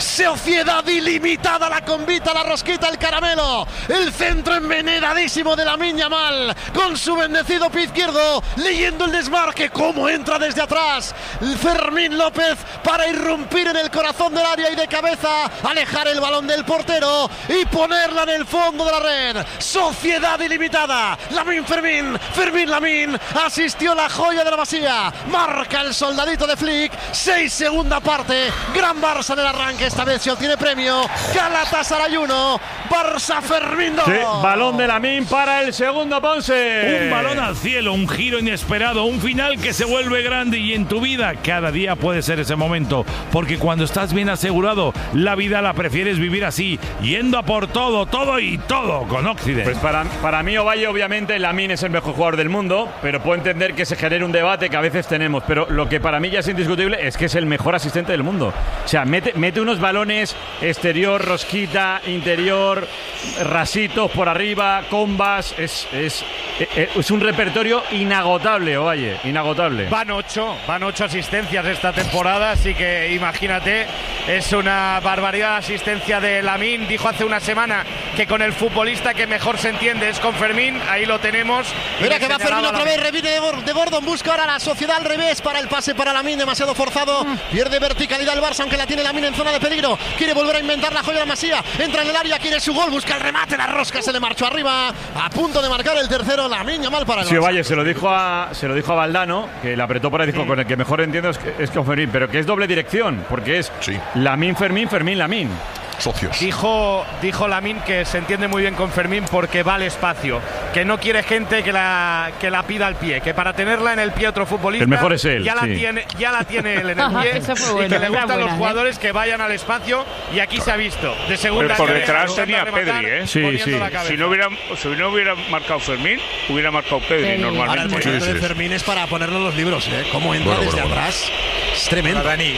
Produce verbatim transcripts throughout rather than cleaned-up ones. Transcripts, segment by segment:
Sociedad ilimitada, la convita, la rosquita, el caramelo. El centro envenenadísimo de Lamine Yamal con su bendecido pie izquierdo, leyendo el desmarque, cómo entra desde atrás Fermín López para irrumpir en el corazón del área y de cabeza alejar el balón del portero y ponerla en el fondo de la red. Sociedad ilimitada, Lamine Fermín, Fermín Lamine, asistió la joya de la Masía, marca el soldadito de Flick, seis segunda parte, gran Barça en el arranque, esta vez se obtiene premio, Galatasaray uno, Barça Fermín dos. Sí, balón de Lamine para el segundo, Ponce. Un balón al cielo, un giro inesperado, un final que se vuelve grande, y en tu vida cada día puede ser ese momento, porque cuando estás bien asegurado, la vida la prefieres vivir así, yendo a por todo, todo y todo con Occident. Pues para, para mí, Ovalle, obviamente Lamine es el mejor jugador del mundo, pero puedo entender que se genere un debate que a veces tenemos, pero lo que para mí ya es indiscutible es que es el mejor asistente del mundo. O sea, mete, mete unos balones exterior, rosquita, interior, rasitos por arriba, combas, es, es, es, es un repertorio inagotable, Ovalle, inagotable. Van ocho, van ocho asistencias esta temporada, así que imagínate, es una barbaridad la asistencia de Lamine. Dijo hace una semana que con el futbolista que mejor se entiende es con Fermín, ahí lo tenemos. Mira que va Fermín otra vez, reviene de Gordon, busca ahora la Sociedad al revés para el pase para Lamine, demasiado forzado, mm. pierde verticalidad el Barça, aunque la tiene Lamine en zona de peligro, quiere volver a inventar la joya de la Masía, entra en el área, quiere su gol, busca el remate, la rosca se le marchó arriba, a punto de marcar el tercero, Lamine Yamal para el Sí, Barça. Valle, se lo dijo a se lo dijo a Valdano, que le apretó por ahí, dijo, mm. con el que mejor entiendo es, es con Fermín, pero que es doble dirección, porque es sí. Lamine Fermín, Fermín Lamine. Socios. Dijo, dijo Lamine que se entiende muy bien con Fermín porque va al espacio, que no quiere gente que la, que la pida al pie, que para tenerla en el pie otro futbolista, el mejor es él, ya, sí. la tiene, ya la tiene él en el pie. bueno, y que le gustan buena, los ¿eh? jugadores que vayan al espacio, y aquí se ha visto de segunda. Pero por detrás tenía Pedri, ¿eh? Sí, sí. Si no hubiera, si no hubiera marcado Fermín, hubiera marcado Pedri, Pedri. normalmente. Ahora el movimiento sí, sí. de Fermín es para ponerlo en los libros, ¿eh? Cómo entra bueno, desde bueno, atrás. Bueno. Es tremendo. Dani,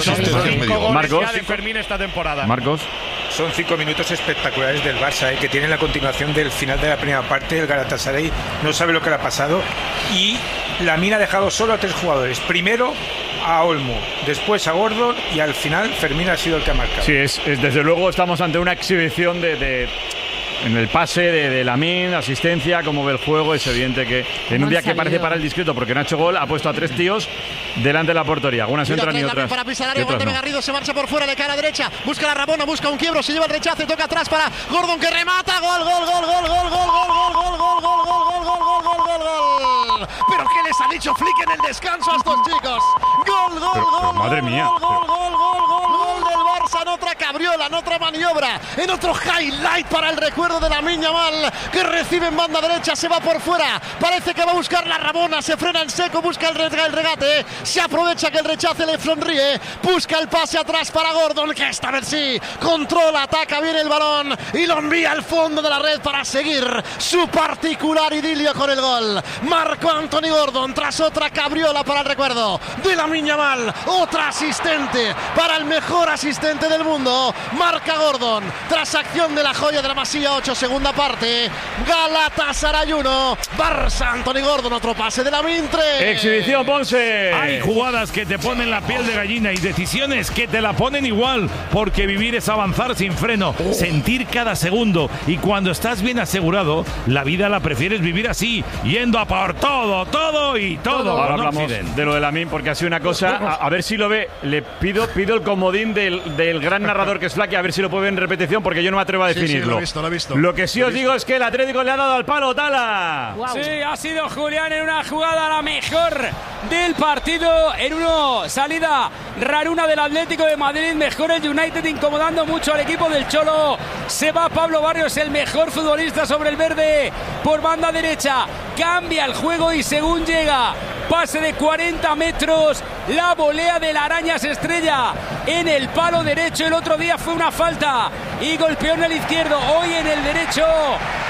Marcos, de Fermín esta temporada. Marcos. Son cinco minutos espectaculares del Barça, ¿eh? Que tienen la continuación del final de la primera parte. El Galatasaray no sabe lo que le ha pasado y Lamine ha dejado solo a tres jugadores. Primero a Olmo, después a Gordon y al final Fermín ha sido el que ha marcado. Sí, es, es desde luego estamos ante una exhibición de, de en el pase de, de Lamine, asistencia, como ve el juego. Es evidente que en un día que parece para el discreto porque no ha hecho gol, ha puesto a tres tíos delante de la portería. Algunas entran y otras para pisar área, y otras no. Garrido se marcha por fuera, le cae a la derecha, busca la Rabona, busca un quiebro, se lleva el rechace, toca atrás para Gordon que remata, gol, gol, gol, gol, gol, gol, gol, gol, gol, gol, gol, gol, gol, gol, gol, gol, gol. Pero ¿qué les ha dicho Flick en el descanso a estos chicos? Gol, gol, pero, gol, pero, madre mía. Gol, gol, gol, gol, gol, gol del Barça en otra cabriola, en otra maniobra, en otro highlight para el recuerdo de Lamine Yamal, que recibe en banda derecha, se va por fuera, parece que va a buscar la Rabona, se frena en seco, busca el regate, se aprovecha que el rechace le sonríe, busca el pase atrás para Gordon, que esta vez sí controla, ataca bien el balón y lo envía al fondo de la red para seguir su particular idilio con el gol. Marco Anthony Gordon tras otra cabriola para el recuerdo de Lamine Yamal, otra asistente para el mejor asistente del mundo. Marca Gordon tras acción de la joya de la Masía, ocho segunda parte, Galatasaray uno, Barça Anthony Gordon, otro pase de Lamine tres. Exhibición, Ponce. Hay jugadas que te ponen la piel de gallina y decisiones que te la ponen igual, porque vivir es avanzar sin freno, oh. sentir cada segundo, y cuando estás bien asegurado, la vida la prefieres vivir así, yendo a por todo, todo y todo. Ahora hablamos de lo de Lamine, porque ha sido una cosa, a, a ver si lo ve, le pido pido el comodín del, del gran narrador que es Flaky, a ver si lo puede ver en repetición, porque yo no me atrevo a definirlo. Sí, sí, lo he visto, lo he visto. Lo que sí lo os digo es que el Atlético le ha dado al palo, Tala. Wow. Sí, ha sido Julián en una jugada la mejor del partido, en una salida raruna del Atlético de Madrid, mejor el United incomodando mucho al equipo del Cholo. Se va Pablo Barrios, el mejor futbolista sobre el verde por banda derecha, cambia el juego y según llega, pase de cuarenta metros, la volea de la araña se estrella en el palo derecho. El otro día fue una falta y golpeó en el izquierdo, hoy en el derecho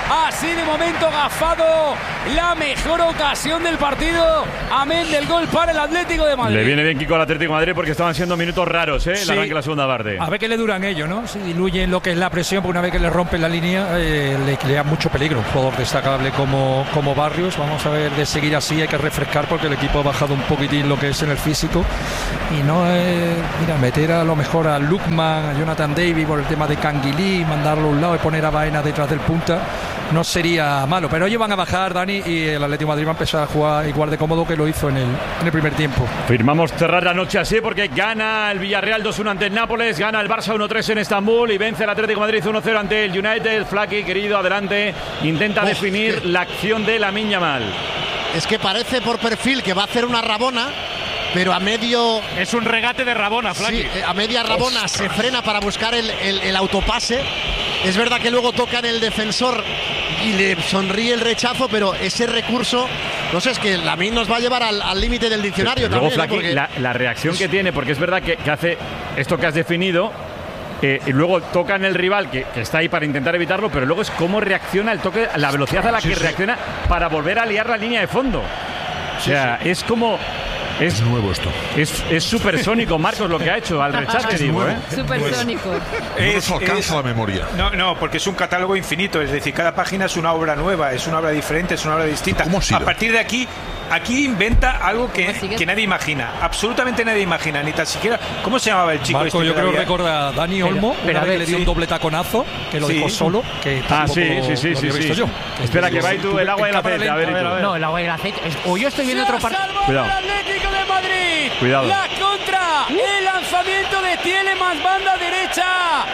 Así de momento gafado la mejor ocasión del partido. Amén del gol para el Atlético de Madrid. Le viene bien Kiko al Atlético de Madrid porque estaban siendo minutos raros, ¿eh? El Sí. arranque de la segunda parte. A ver qué le duran ellos, ¿no? Si diluyen lo que es la presión, porque una vez que le rompen la línea, eh, le crea mucho peligro. Un jugador destacable como, como Barrios. Vamos a ver, de seguir así hay que refrescar porque el equipo ha bajado un poquitín lo que es en el físico. Y no es, mira, meter a lo mejor a Lukman, a Jonathan Davis por el tema de Canguilí, mandarlo a un lado y poner a Baena detrás del punta, no sería malo. Pero ellos van a bajar, Dani, y el Atlético de Madrid va a empezar a jugar igual de cómodo que lo hizo en el, en el primer tiempo. Firmamos cerrar la noche así porque gana el Villarreal dos uno ante el Nápoles, gana el Barça uno tres en Estambul y vence el Atlético de Madrid uno cero ante el United. Flaky, querido, adelante, intenta Uf, definir que... la acción de Lamine Yamal. Es que parece por perfil que va a hacer una rabona, pero a medio... Es un regate de rabona, Flaky. Sí, a media rabona se frena para buscar el, el, el autopase. Es verdad que luego toca en el defensor y le sonríe el rechazo, pero ese recurso, no sé, es que Lamine nos va a llevar al límite del diccionario. Pero luego, también, Flaky, ¿eh? la, la reacción que tiene, porque es verdad que, que hace esto que has definido, eh, y luego toca en el rival que, que está ahí para intentar evitarlo, pero luego es cómo reacciona el toque, la velocidad a la Sí, que sí. reacciona para volver a liar la línea de fondo. O sea, Sí, sí. es como... Es, Es nuevo esto. es, es supersónico, Marcos, lo que ha hecho al rechace, digo, ¿eh? Supersónico. No Es- nos alcanza es- la memoria. No, no, porque es un catálogo infinito, es decir, cada página es una obra nueva, es una obra diferente, es una obra distinta. ¿Cómo ha sido? A partir de aquí, aquí inventa algo que, ¿Cómo sigue? que nadie imagina, absolutamente nadie imagina, ni tan siquiera. ¿Cómo se llamaba el chico? Marco, este yo que creo que había- recuerda a Dani Olmo, pero una a vez ver, que le dio sí. un doble taconazo, que lo Sí. dejó solo. Que Ah, tampoco sí, sí, lo sí, sí, había sí, visto sí. yo. Espera, que va y tú el agua y el En cámara aceite, a ver, lenta, y tú. No, el agua y el aceite. O yo estoy viendo Se otro ha partido. salvado Cuidado. el Atlético de Madrid. Cuidado. La contra, el lanzamiento de Tielemans, banda derecha,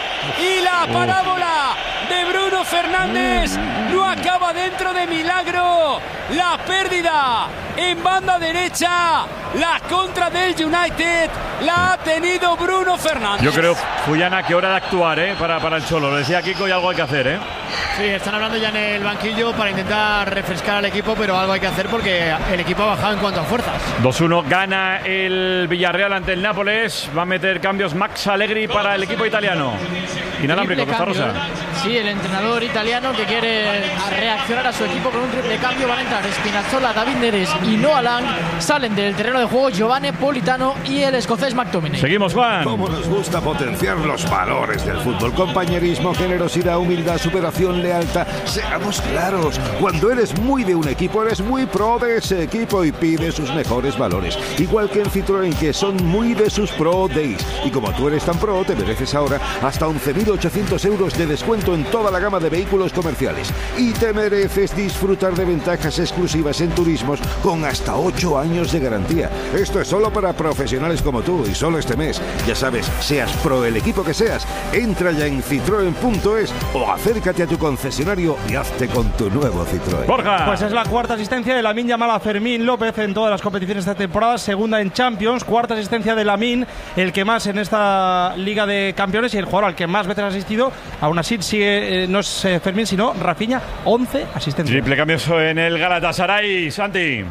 y la parábola de Bruno Fernández no acaba dentro de milagro. La pérdida en banda derecha, la contra del United la ha tenido Bruno Fernández. Yo creo, Fuyana, que hora de actuar, ¿eh? Para, para el Cholo. Lo decía Kiko y algo hay que hacer, ¿eh? Sí, están hablando ya en el banquillo para intentar refrescar al equipo, pero algo hay que hacer porque el equipo ha bajado en cuanto a fuerzas. dos uno gana el Villarreal ante el Nápoles. Va a meter cambios Max Allegri para el equipo italiano. Inalámbrico, Triple Costa cambio, Rosa. ¿eh? Sí, el entrenador italiano que quiere reaccionar a su equipo con un triple cambio. Van a entrar Spinazzola, David Neres y Noah Lang. Salen del terreno de juego Giovanni Politano y el escocés McTominay. Seguimos, Juan. Cómo nos gusta potenciar los valores del fútbol. Compañerismo, generosidad, humildad, superación, lealtad. Seamos claros. Cuando eres muy de un equipo, eres muy pro de ese equipo y pide sus mejores valores. Igual que en Citroën, que son muy de sus Pro Days. Y como tú eres tan pro, te mereces ahora hasta once mil ochocientos euros de descuento en toda la gama de vehículos comerciales. Y te mereces disfrutar de ventajas exclusivas en turismos con hasta ocho años de garantía. Esto es solo para profesionales como tú y solo este mes. Ya sabes, seas pro el equipo que seas, entra ya en citroen punto es o acércate a tu concesionario y hazte con tu nuevo Citroën. Borja. Pues es la cuarta asistencia de Lamine Yamal a Fermín López en todas las competiciones de esta temporada, segunda en Champions, cuarta asistencia de Lamine, el que más en esta Liga de Campeones y el jugador al que más veces ha asistido. Aún así sigue, eh, no es eh, Fermín, sino Rafinha, once asistencias. Triple cambio en el Galatasaray, Santi.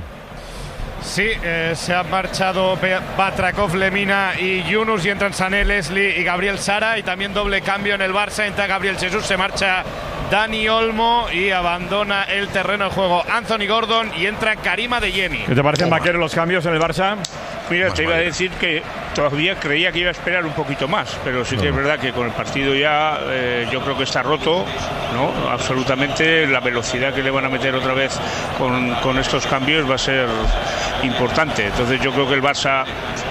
Sí, eh, se han marchado Batrakov, Lemina y Yunus y entran Sané, Leslie y Gabriel Sara, y también doble cambio en el Barça, entra Gabriel Jesús, se marcha Dani Olmo y abandona el terreno de juego Anthony Gordon y entra Karim Adeyemi. ¿Qué te parecen, Vaquero, los cambios en el Barça? Mira, te iba a decir que todavía creía que iba a esperar un poquito más, pero sí que es verdad que con el partido ya eh, yo creo que está roto, ¿no? Absolutamente. La velocidad que le van a meter otra vez con, con estos cambios va a ser importante. Entonces yo creo que el Barça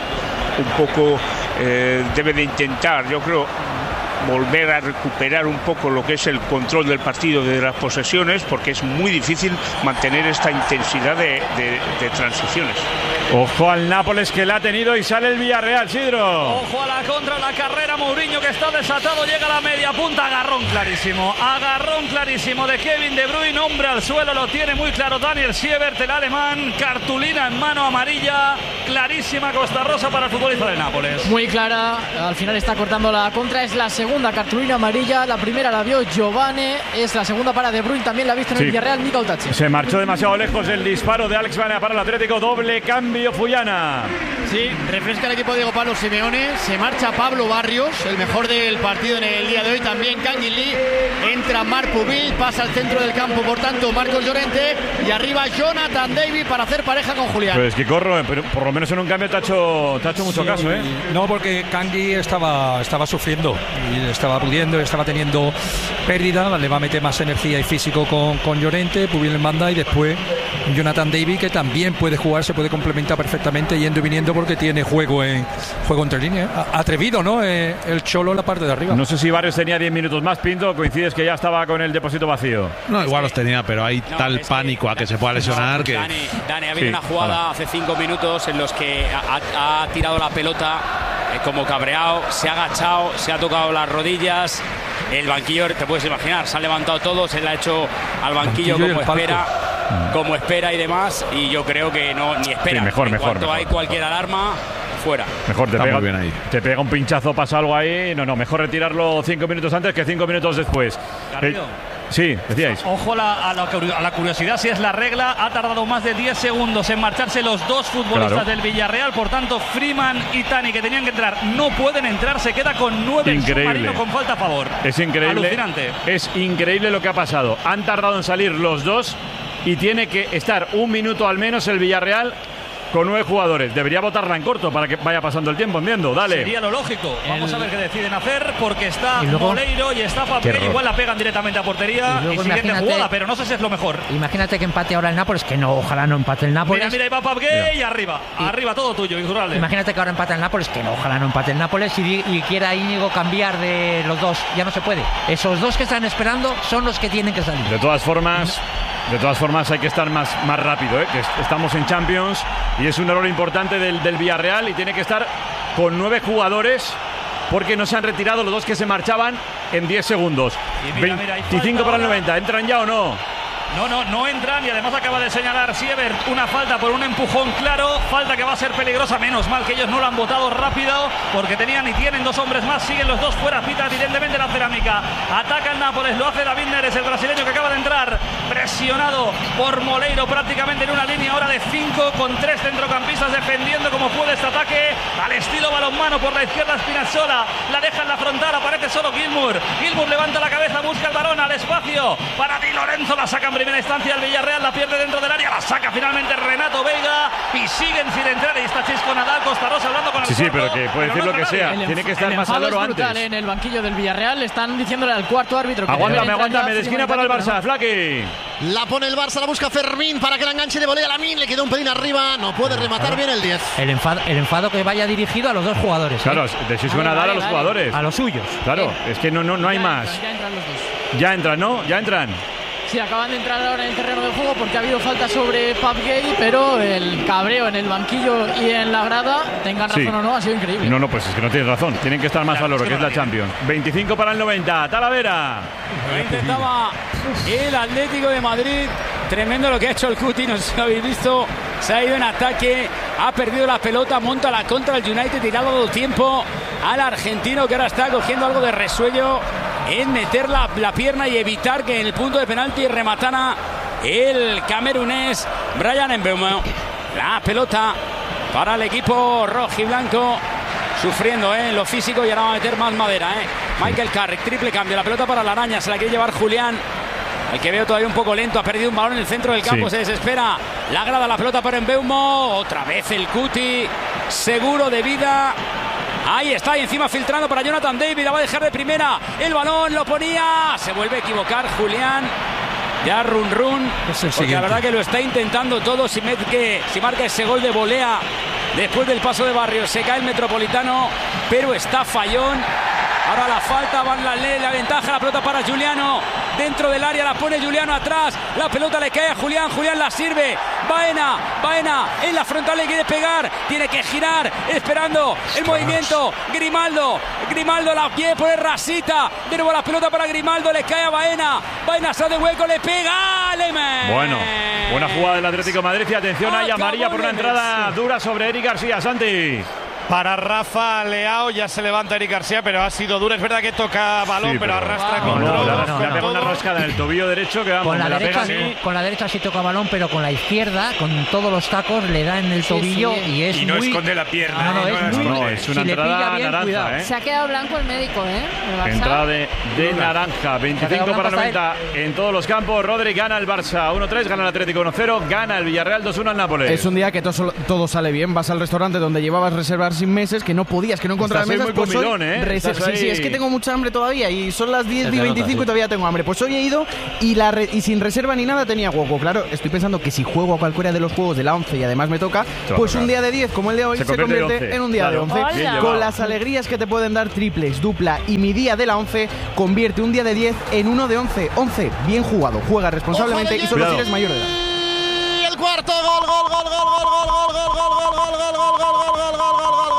un poco eh, debe de intentar, yo creo, volver a recuperar un poco lo que es el control del partido de las posesiones, porque es muy difícil mantener esta intensidad de, de, de transiciones. Ojo al Nápoles, que la ha tenido, y sale el Villarreal, Sidro. Ojo a la contra, la carrera, Mourinho que está desatado, llega a la media punta, agarrón clarísimo, agarrón clarísimo de Kevin De Bruyne, hombre al suelo, lo tiene muy claro Daniel Siebert, el alemán, cartulina en mano amarilla, clarísima Costa Rosa para el futbolista de Nápoles. Muy clara, al final está cortando la contra, es la segunda cartulina amarilla, la primera la vio Giovanni, es la segunda para De Bruyne, también la ha visto en Sí. el Villarreal Mika Utachi. Se marchó demasiado lejos el disparo de Alex Baena para el Atlético, doble cambio Julio Fuyana. Sí, refresca el equipo de Diego Pablo Simeone. Se marcha Pablo Barrios, el mejor del partido en el día de hoy. También Kangin Lee. Entra Marc Pubil, pasa al centro del campo, por tanto, Marcos Llorente. Y arriba Jonathan David para hacer pareja con Julián. Pues que corro, pero por lo menos en un cambio te ha hecho, te ha hecho mucho Sí, caso, ¿eh? No, porque Kangui estaba, estaba sufriendo y estaba pudiendo, estaba teniendo pérdida. Le va a meter más energía y físico con, con Llorente, Pubil en banda y después Jonathan David, que también puede jugar, se puede complementar perfectamente yendo y viniendo porque tiene juego en juego entre líneas. Atrevido, ¿no? Eh, el Cholo en la parte de arriba. No sé si Barrios tenía diez minutos más, Pinto. Coincides que ya estaba con el depósito vacío. No, igual los tenía, pero hay no, tal pánico que, a que se pueda lesionar no, que. Dani, Dani ha habido sí, una jugada hola. hace cinco minutos en los que ha, ha tirado la pelota eh, como cabreado, se ha agachado, se ha tocado las rodillas. El banquillo, te puedes imaginar, se han levantado todos, se le ha hecho al banquillo, banquillo como espera. Como espera y demás, y yo creo que no ni espera. Sí, mejor, en mejor. cuanto mejor, hay cualquier mejor. alarma, fuera. Mejor te Está pega, muy bien ahí. te pega un pinchazo, pasa algo ahí. No, no, mejor retirarlo cinco minutos antes que cinco minutos después. Garrido. Eh, sí, decíais. Ojo la, a, la, a la curiosidad, si es la regla, ha tardado más de diez segundos en marcharse los dos futbolistas Claro. del Villarreal, por tanto Freeman y Tani, que tenían que entrar, no pueden entrar, se queda con nueve el submarino con falta a favor. Es increíble. Alucinante. Es increíble lo que ha pasado. Han tardado en salir los dos y tiene que estar un minuto al menos el Villarreal con nueve jugadores. Debería botarla en corto para que vaya pasando el tiempo, entiendo. Dale. Sería lo lógico. Vamos a ver qué deciden hacer, porque está Y luego- Moleiro y está Fabio. Igual la pegan directamente a portería Y y, luego siguiente imagínate- jugada, pero no sé si es lo mejor. Imagínate que empate ahora el Nápoles, que no, ojalá no empate el Nápoles. Mira, mira, y va Pabgay y arriba. Arriba todo tuyo, Iturralde. Imagínate que ahora empate el Nápoles, que no, ojalá no empate el Nápoles y, di- y quiera Íñigo cambiar de los dos. Ya no se puede. Esos dos que están esperando son los que tienen que salir. De todas formas, de todas formas hay que estar más, más rápido, ¿eh? Que est- estamos en Champions y es un error importante del, del Villarreal y tiene que estar con nueve jugadores porque no se han retirado los dos que se marchaban en diez segundos. Y mira, mira, hay veinticinco falta para el ahora. noventa. ¿Entran ya o no? No, no, no entran y además acaba de señalar Siebert una falta por un empujón claro, falta que va a ser peligrosa, menos mal que ellos no la han votado rápido porque tenían y tienen dos hombres más, siguen los dos fuera, pita evidentemente la cerámica, ataca el Nápoles, lo hace David Neres, el brasileño que acaba de entrar, presionado por Moleiro prácticamente en una línea ahora de cinco con tres centrocampistas defendiendo como puede este ataque, al estilo balonmano por la izquierda Spinazzola, la deja en la frontal, aparece solo Gilmour, Gilmour levanta la cabeza, busca el balón al espacio, para Di Lorenzo, la saca en primera instancia el Villarreal, la pierde dentro del área, la saca finalmente Renato Veiga y siguen sin entrar. Ahí está Chisco Nadal, Costa Rosa hablando con el Sí, sí, cuarto, pero que puede decir no lo que entra sea. nadie. Tiene que estar el más enfado al oro es brutal, antes. en el banquillo del Villarreal están diciéndole al cuarto árbitro que Aguántame, debe entrar aguántame, ya de esquina para el Freeman y Barça, Tani, Flaky. La pone el Barça, la busca Fermín para que la enganche de volea a Lamine. Le quedó un pelín arriba, no puede rematar bien el diez. El enfado, el enfado que vaya dirigido a los dos jugadores. Claro, ¿eh? de Chisco Nadal a los jugadores. A los suyos. Claro, es que no, no, no hay Ya más. entran, ya entran los dos. Ya entran, ¿no? Ya entran. Sí, acaban de entrar ahora en el terreno de juego porque ha habido falta sobre Pabgay, pero el cabreo en el banquillo y en la grada, tengan razón Sí. o no, ha sido increíble. No, no, pues es que no tienes razón. Tienen que estar más al oro, que es la Champions. veinticinco para el noventa. Talavera. Lo intentaba el Atlético de Madrid. Tremendo lo que ha hecho el Cuti, no sé si lo habéis visto. Se ha ido en ataque, ha perdido la pelota, monta la contra el United y le ha dado tiempo al argentino que ahora está cogiendo algo de resuello en meter la, la pierna y evitar que en el punto de penalti rematara el camerunés Brian Mbeumo. La pelota para el equipo rojiblanco, sufriendo ¿eh? en lo físico y ahora va a meter más madera. ¿eh? Michael Carrick, triple cambio, la pelota para la araña, se la quiere llevar Julián. Al que veo todavía un poco lento, ha perdido un balón en el centro del campo, Sí. se desespera. La grada, la pelota para Mbeumo, otra vez el Cuti, seguro de vida. Ahí está, y encima filtrando para Jonathan David, la va a dejar de primera. El balón lo ponía, se vuelve a equivocar Julián. Ya run run, Es el porque la siguiente. verdad que lo está intentando todo. Si, que, si marca ese gol de volea después del paso de Barrios, se cae el Metropolitano, pero está fallón. Ahora la falta, Van la ley, la ventaja, la pelota para Juliano. Dentro del área la pone Juliano atrás. La pelota le cae a Julián, Julián la sirve. Baena, Baena en la frontal le quiere pegar. Tiene que girar, esperando el movimiento. Grimaldo, Grimaldo la quiere poner rasita. De nuevo la pelota para Grimaldo, le cae a Baena. Baena sale de hueco, le pega. Leme. Bueno, buena jugada del Atlético de Madrid y atención, hay amarilla por una entrada dura sobre Eric García. Santi. Para Rafa Leao, ya se levanta Eric García, pero ha sido duro. Es verdad que toca balón, Sí, pero, pero- arrastra No, con no, todo. la- con le ha pegado una todo. rascada en el tobillo derecho que vamos, Con la, me la derecha, pega a mí. con la derecha sí toca balón, pero con la izquierda, con todos los tacos, le da en el Sí, tobillo sí. y es Y no muy... esconde la pierna. No, no, ¿eh? es la muy- No, esconde. es una si le entrada pilla bien, naranja, cuidado. ¿eh? Se ha quedado blanco el médico, ¿eh? El Barça. Entrada de, de naranja, veinticinco blanco para hasta noventa en todos los campos. Rodri gana el Barça uno tres, gana el Atlético uno cero, gana el Villarreal dos uno al Nápoles. Es un día que todo, todo sale bien. Vas al restaurante donde llevabas reservar sin meses, que no podías, que no encontrabas Estás hoy mesas. muy Pues hoy comilón, ¿eh? reser- Estás sí, ahí. sí, es que tengo mucha hambre todavía y son las diez Se te y nota, veinticinco sí. y todavía tengo hambre. Pues hoy he ido y, la re- y sin reserva ni nada tenía hueco. Claro, estoy pensando que si juego a cualquiera de los juegos de la once y además me toca, va a pues tocar. un día de diez como el de hoy Se se, convierte en convierte once. en un día Claro. de once. Bien llevado. Con las alegrías que te pueden dar triples, dupla y mi día de la once, convierte un día de diez en uno de once. once, bien jugado, juega responsablemente Ojo de y solo si Cuidado. eres mayor de edad. Y el cuarto gol, gol, gol, gol, gol, gol, gol, gol, gol, gol, gol, gol, gol, gol, gol, gol, gol, gol, gol, gol.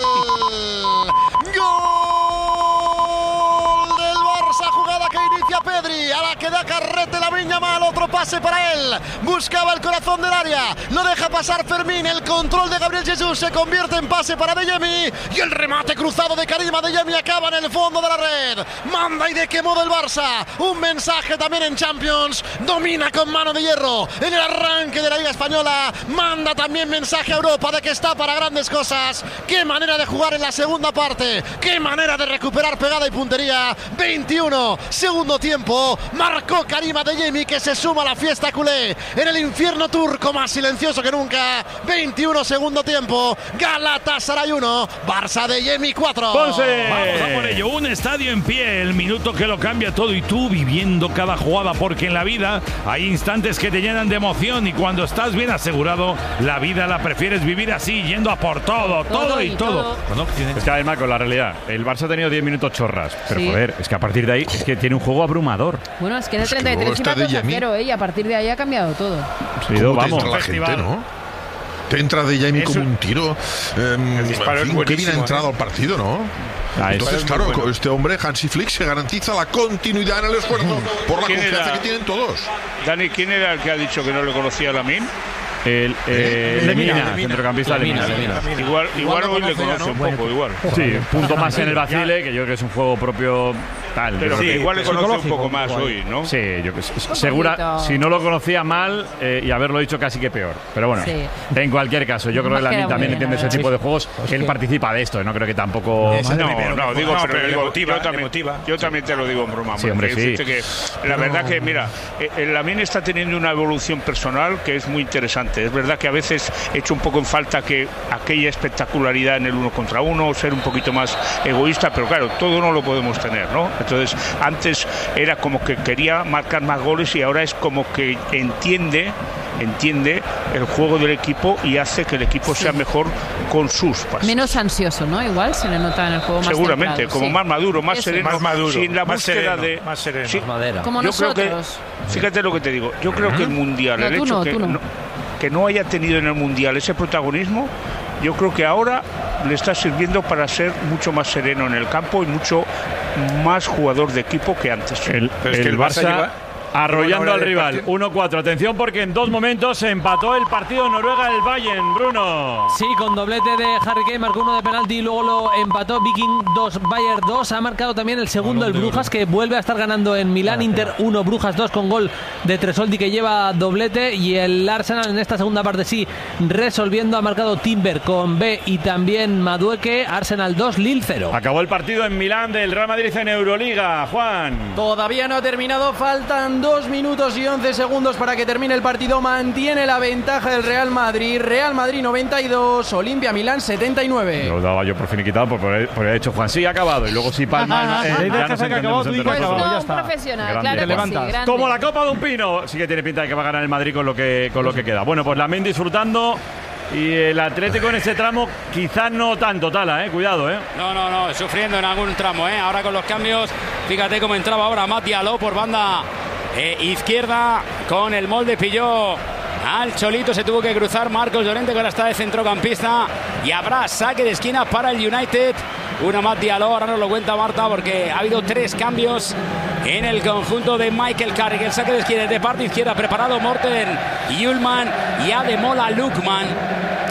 Gol del Barça, jugada que inicia Pedri, a la que da carrete la Viña Mal, otro pase para él, buscaba el corazón del área, lo deja pasar Fermín, el control de Gabriel Jesús se convierte en pase para Adeyemi y el remate cruzado de Karim Adeyemi acaba en el fondo de la red. Manda y de qué modo el Barça, un mensaje también en Champions, domina con mano de hierro en el arranque de la Liga Española, manda también mensaje a Europa de que está para grandes cosas. Qué manera de jugar en la segunda parte, qué manera de recuperar pegada y puntería. veintiuno, segundo tiempo, marcó Karim Adeyemi que se suma a la fiesta culé en el infierno turco más silencioso que nunca. veintiuno, segundo tiempo, Galatasaray uno, Barça Adeyemi cuatro. Ponce. Vamos a por ello, un estadio en pie, el minuto que lo cambia todo y tú viviendo cada jugada, porque en la vida hay instantes que te llenan de emoción y cuando estás bien asegurado, la vida la prefieres vivir así, yendo a por todo, todo, Todo y y todo. todo. Bueno, tiene- Es que además con la realidad, el Barça ha tenido diez minutos chorras, pero Sí. joder, es que a partir de ahí es que tiene un juego abrumador. Bueno, es que en el Pues que treinta y tres luego iba está dos a Adeyemi. cero, ¿eh? Y a partir de ahí ha cambiado todo. Sí, do- ¿Cómo te vamos. entra la gente, no? Te entra de Jamie como un tiro. Eh, El disparo en es fin, qué bien ha buenísimo, entrado ¿eh? al partido, ¿no? Ah, es- Entonces, es muy claro, bueno. con este hombre, Hansi Flick, se garantiza la continuidad en el esfuerzo por la ¿Quién confianza era? que tienen todos. Dani, ¿quién era el que ha dicho que no le conocía a Lamine? El eh, Lemina, Lemina, Lemina. centrocampista Lemina, Lemina. Lemina. Igual, igual lo hoy le conoce ya, conoce ¿no? un poco, igual. Sí, punto más en el vacile, que yo creo que es un juego propio tal. Pero yo creo que que- igual le conoce un psicológico, poco más igual. hoy, ¿no? Sí, yo que sé. Segura, poquito. si no lo conocía mal eh, y haberlo dicho casi que peor. Pero bueno, Sí. en cualquier caso, yo creo que Más Lamine queda también muy entiende bien, ese la tipo de verdad. juegos. Pues Él que- participa de esto, no creo que tampoco. Ese No, primero, no, digo, no, pero, pero le digo, motiva, yo, le también, motiva. yo también te lo digo en broma. Sí, hombre, que sí. decirte que la verdad que, mira, eh, el Lamine está teniendo una evolución personal que es muy interesante. Es verdad que a veces he hecho un poco en falta que aquella espectacularidad en el uno contra uno, ser un poquito más egoísta, pero claro, todo no lo podemos tener, ¿no? Entonces, antes era como que quería marcar más goles y ahora es como que entiende entiende el juego del equipo y hace que el equipo sea mejor con sus pases. Menos ansioso, ¿no? Igual se le nota en el juego más Seguramente, templado, como sí. más maduro, más Eso. sereno, Más maduro, sin la más búsqueda sereno, de más sereno. Sí, Más madera. Como yo creo que, nosotros. fíjate lo que te digo, yo creo que el mundial, No, el tú hecho no, que tú no. no, que no haya tenido en el mundial ese protagonismo, yo creo que ahora le está sirviendo para ser mucho más sereno en el campo y mucho más jugador de equipo que antes. El, Pero es que el el Barça Barça lleva- arrollando lleva una hora al de rival. partido. uno cuatro. Atención porque en dos momentos se empató el partido en Noruega el Bayern, Bruno. Sí, con doblete de Harry Kane, marcó uno de penalti y luego lo empató. Viking dos, Bayern dos. Ha marcado también el segundo el Brujas, que vuelve a estar ganando en Milán. Inter uno, Brujas dos, con gol de Tresoldi, que lleva doblete. Y el Arsenal en esta segunda parte sí, resolviendo. Ha marcado Timber con B y también Madueque. Arsenal dos, Lille cero. Acabó el partido en Milán del Real Madrid en Euroliga, Juan. Todavía no ha terminado, faltan dos minutos y once segundos para que termine el partido. Mantiene la ventaja del Real Madrid. Real Madrid noventa y dos, Olimpia Milán setenta y nueve. Lo daba yo por finiquitado por por haber hecho Juan. Sí, ha acabado. Y luego si palma, eh, Sí, ya dejas nos que acabado, entendemos tú entre dices Pues acabado, nosotros. ya no, está. un profesional, Grande. claro Te que sí, levantas. grande. Como la copa de un pino. Sí que tiene pinta de que va a ganar el Madrid con lo que, con lo que queda. Bueno, pues Lamine disfrutando. Y el Atlético en ese tramo quizás no tanto, Tala, eh. Cuidado, eh. No, no, no, sufriendo en algún tramo, ¿eh? Ahora con los cambios, fíjate cómo entraba ahora Mat Diallo por banda eh, izquierda con el molde, pilló al Cholito, se tuvo que cruzar Marcos Llorente, que ahora está de centrocampista, y habrá saque de esquina para el United. Una Mat Diallo, ahora nos lo cuenta Marta, porque ha habido tres cambios en el conjunto de Michael Carrick. El saque de esquina de parte izquierda preparado Morten Yulman y Ademola Lukman.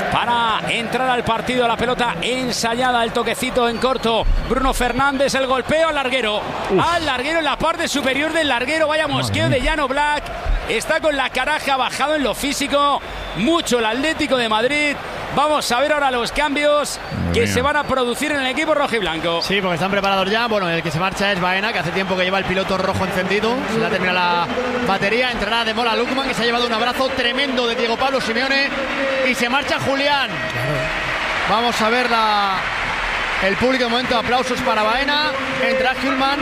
para entrar al partido. La pelota ensayada, el toquecito en corto. Bruno Fernández, el golpeo al larguero. Uf. Al larguero en la parte superior del larguero. Vaya mosqueo de Jan Oblak. Está con la caraja bajado en lo físico. Mucho el Atlético de Madrid. Vamos a ver ahora los cambios que se van a producir en el equipo rojiblanco. Sí, porque están preparados ya. Bueno, el que se marcha es Baena, que hace tiempo que lleva el piloto rojo encendido. Se le ha terminado la batería. Entrará de Mola Lukman, que se ha llevado un abrazo tremendo de Diego Pablo Simeone. Y se marcha Julián. Vamos a ver la, el público de momento. Aplausos para Baena. Entra Hjulman.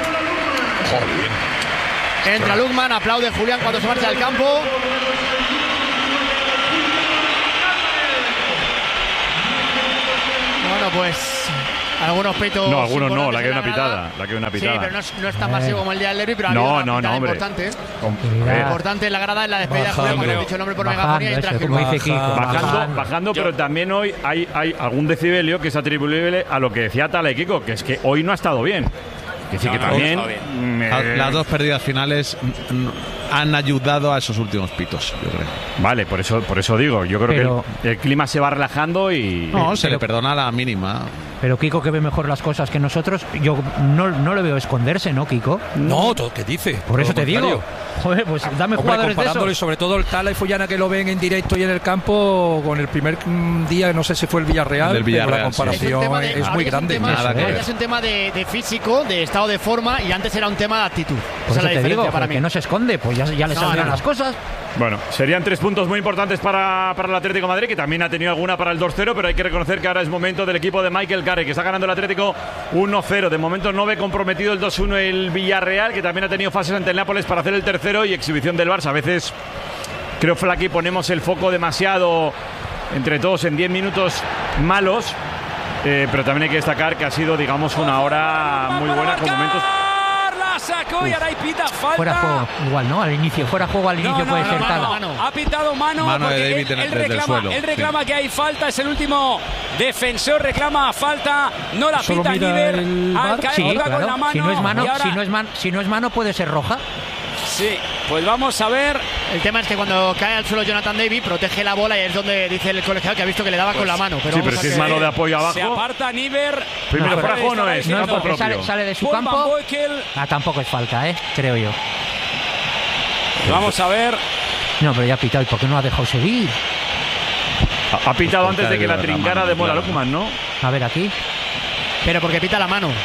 Entra Lukman. Aplaude Julián cuando se marcha del campo. Bueno, pues algunos pitos. No, algunos no, la que hay una pitada. La que hay una pitada. Sí, pero no es, no es tan masivo como el día del derbi, pero no, ha habido una no, no, importante. Hombre. Importante en la grada en la despedida de Julián, cuando he dicho el nombre por megafonía y entra Bajando, bajando, bajando pero también hoy hay, hay algún decibelio que es atribuible a lo que decía Tala y Kiko, que es que hoy no ha estado bien. Que sí, que no, también. No eh, las dos pérdidas finales han ayudado a esos últimos pitos, yo creo. Vale, por eso, por eso digo, yo creo pero, que el, el clima se va relajando y. No, se pero, le perdona la mínima. Pero Kiko, que ve mejor las cosas que nosotros, yo no, no le veo esconderse, ¿no, Kiko? No, todo que dice. Por eso te digo. Joder, pues dame Hombre, jugadores comparándolo de y sobre todo el Tala y Follana que lo ven en directo y en el campo con el primer día, no sé si fue el Villarreal, del Villarreal pero la comparación sí. es, de, es muy es grande. Tema, Nada es, es un tema de, de físico, de estado de forma, y antes era un tema de actitud. Por Esa eso es la te digo, para mí. que no se esconde, pues ya, ya le no, saldrán no. las cosas. Bueno, serían tres puntos muy importantes para, para el Atlético de Madrid, que también ha tenido alguna para el dos cero, pero hay que reconocer que ahora es momento del equipo de Michael Carrick, que está ganando el Atlético uno cero. De momento no ve comprometido el dos uno el Villarreal, que también ha tenido fases ante el Nápoles para hacer el tercero, y exhibición del Barça. A veces creo, Flaky, ponemos el foco demasiado entre todos en diez minutos malos, eh, pero también hay que destacar que ha sido, digamos, una hora muy buena con momentos. Sacó Uf. y ahora pita falta. Fuera juego, igual, ¿no? Al inicio, fuera juego al inicio no, no, puede no, ser no, tal. No, no. Ha pitado mano, mano de David él, en el él reclama, suelo. él reclama sí. que hay falta, es el último defensor, reclama falta, no la pita Niver, al caer sí, claro. con la mano. Si no es mano, ahora... si no es mano, si no es mano puede ser roja. Sí, pues vamos a ver. El tema es que cuando cae al suelo Jonathan David protege la bola y es donde dice el colegiado que ha visto que le daba pues, con la mano. Pero sí, pero si es mano de apoyo abajo. Se aparta Niver. Primero no, fuera juego no es, no, campo propio. Sale, sale de su Paul campo. Ah, tampoco es falta, ¿eh? Creo yo. Vamos a ver. No, pero ya ha pitado. ¿Y por qué no ha dejado seguir? Ha, ha pitado pues antes de que la trincara de Mola Lukman, ¿no? A ver, aquí. Pero porque pita la mano.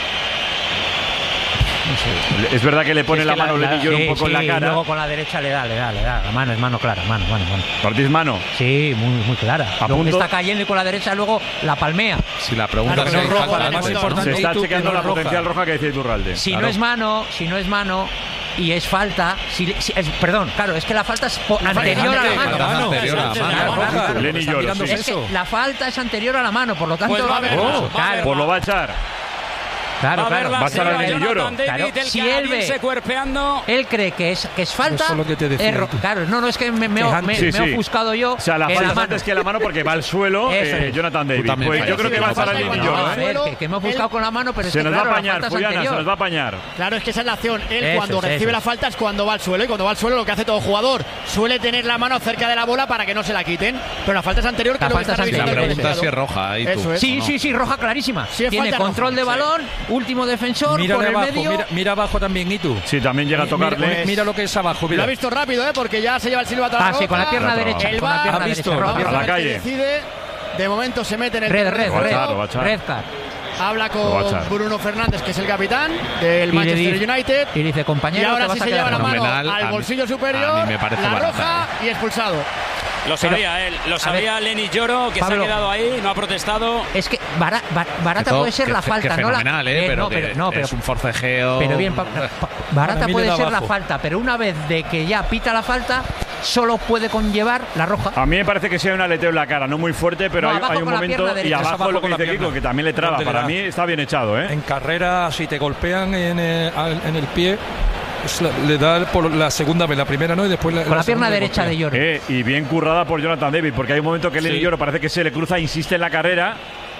No sé. Es verdad que le pone es que la mano la, Lenny Lloro sí, un poco sí, en la cara. Y luego con la derecha le da, le da, le da. La mano es mano clara, mano, mano, mano. ¿Partís mano? Sí, muy, muy clara. A luego punto... está cayendo y con la derecha luego la palmea. Si la pregunta claro, es si roja, falta, más importante. Se está chequeando la potencial roja que decía Iturralde. Si claro. no es mano, si no es mano y es falta, si, si, es, perdón, claro, es que la falta es po- anterior a la mano. La mano. Anterior a la mano. Claro, claro, claro. Lenny Lloro, sí. Es que la falta es anterior a la mano, por lo tanto. Pues va a ver, oh, va a ver, pues lo va a echar. Claro, va claro. Va a estar al Lenny Lloro. Claro. Si él ve, cuerpeando. él cree que es, que es falta. Eso es lo que te decía, es, claro, no, no es que me, me, me, me, sí, sí. me he ofuscado yo. O sea, la falta la antes que la mano porque va al suelo eh, Jonathan David. Pues yo creo que va a estar al Lenny Lloro. A ver, que, que me he ofuscado con la mano, pero es se que nos claro, va a apañar, Fuyana, se nos va a apañar. Claro, es que esa es la acción. Él eso cuando es, recibe eso. la falta es cuando va al suelo, y cuando va al suelo lo que hace todo jugador suele tener la mano cerca de la bola para que no se la quiten. Pero la falta es anterior, que la lo que falta está es revisando. La pregunta es si es roja. Ahí tú, eso es. Sí, ¿no? sí, sí, roja clarísima. Sí, tiene control roja, de balón, sí. último defensor, Mira por el abajo, medio. mira, mira abajo también, ¿y tú? Sí, también llega a tocarle. Mira, mira lo que es abajo. Mira. Lo ha visto rápido, ¿eh? Porque ya se lleva el silbato a la Ah, sí, con la pierna Claro, derecha. El Con la va- pierna ¿ha visto? derecha. Vamos a la ver calle. qué decide. De momento se mete en el Red, red, Lo va a echar, red. lo va a echar. Red card. Habla Lo va a con echar. Bruno Fernández, que es el capitán del Y le Manchester dice- United. Y dice, Y compañero, ahora te vas sí a se quedar lleva la mano fenomenal. al A mí- bolsillo superior, a mí me parece la barata, roja y expulsado. Lo sabía él, lo sabía Lenny Lloro, que Pablo, se ha quedado ahí, no ha protestado. Es que bara- ba- barata Que puede ser que- la que falta, no la. fenomenal, eh, eh, pero, no, que pero, no, pero, es un forcejeo. pero bien, pa- pa- barata Para mí puede le da ser la abajo. falta, pero una vez de que ya pita la falta, solo puede conllevar la roja. A mí me parece que sea un aleteo en la cara, no muy fuerte, pero No, hay, abajo hay un con la momento pierna y derecha, abajo, abajo lo que con la dice Kiko, pierna. que también le traba. ¿Dónde le Para da? mí está bien echado, ¿eh? En carrera, si te golpean en, eh, al- en el pie, es la- le da por la segunda vez, la primera no, y después la, Con la pierna segunda derecha golpea. de Lloro. Eh, y bien currada por Jonathan David, porque hay un momento que Lenny Sí. Lloro parece que se le cruza, insiste en la carrera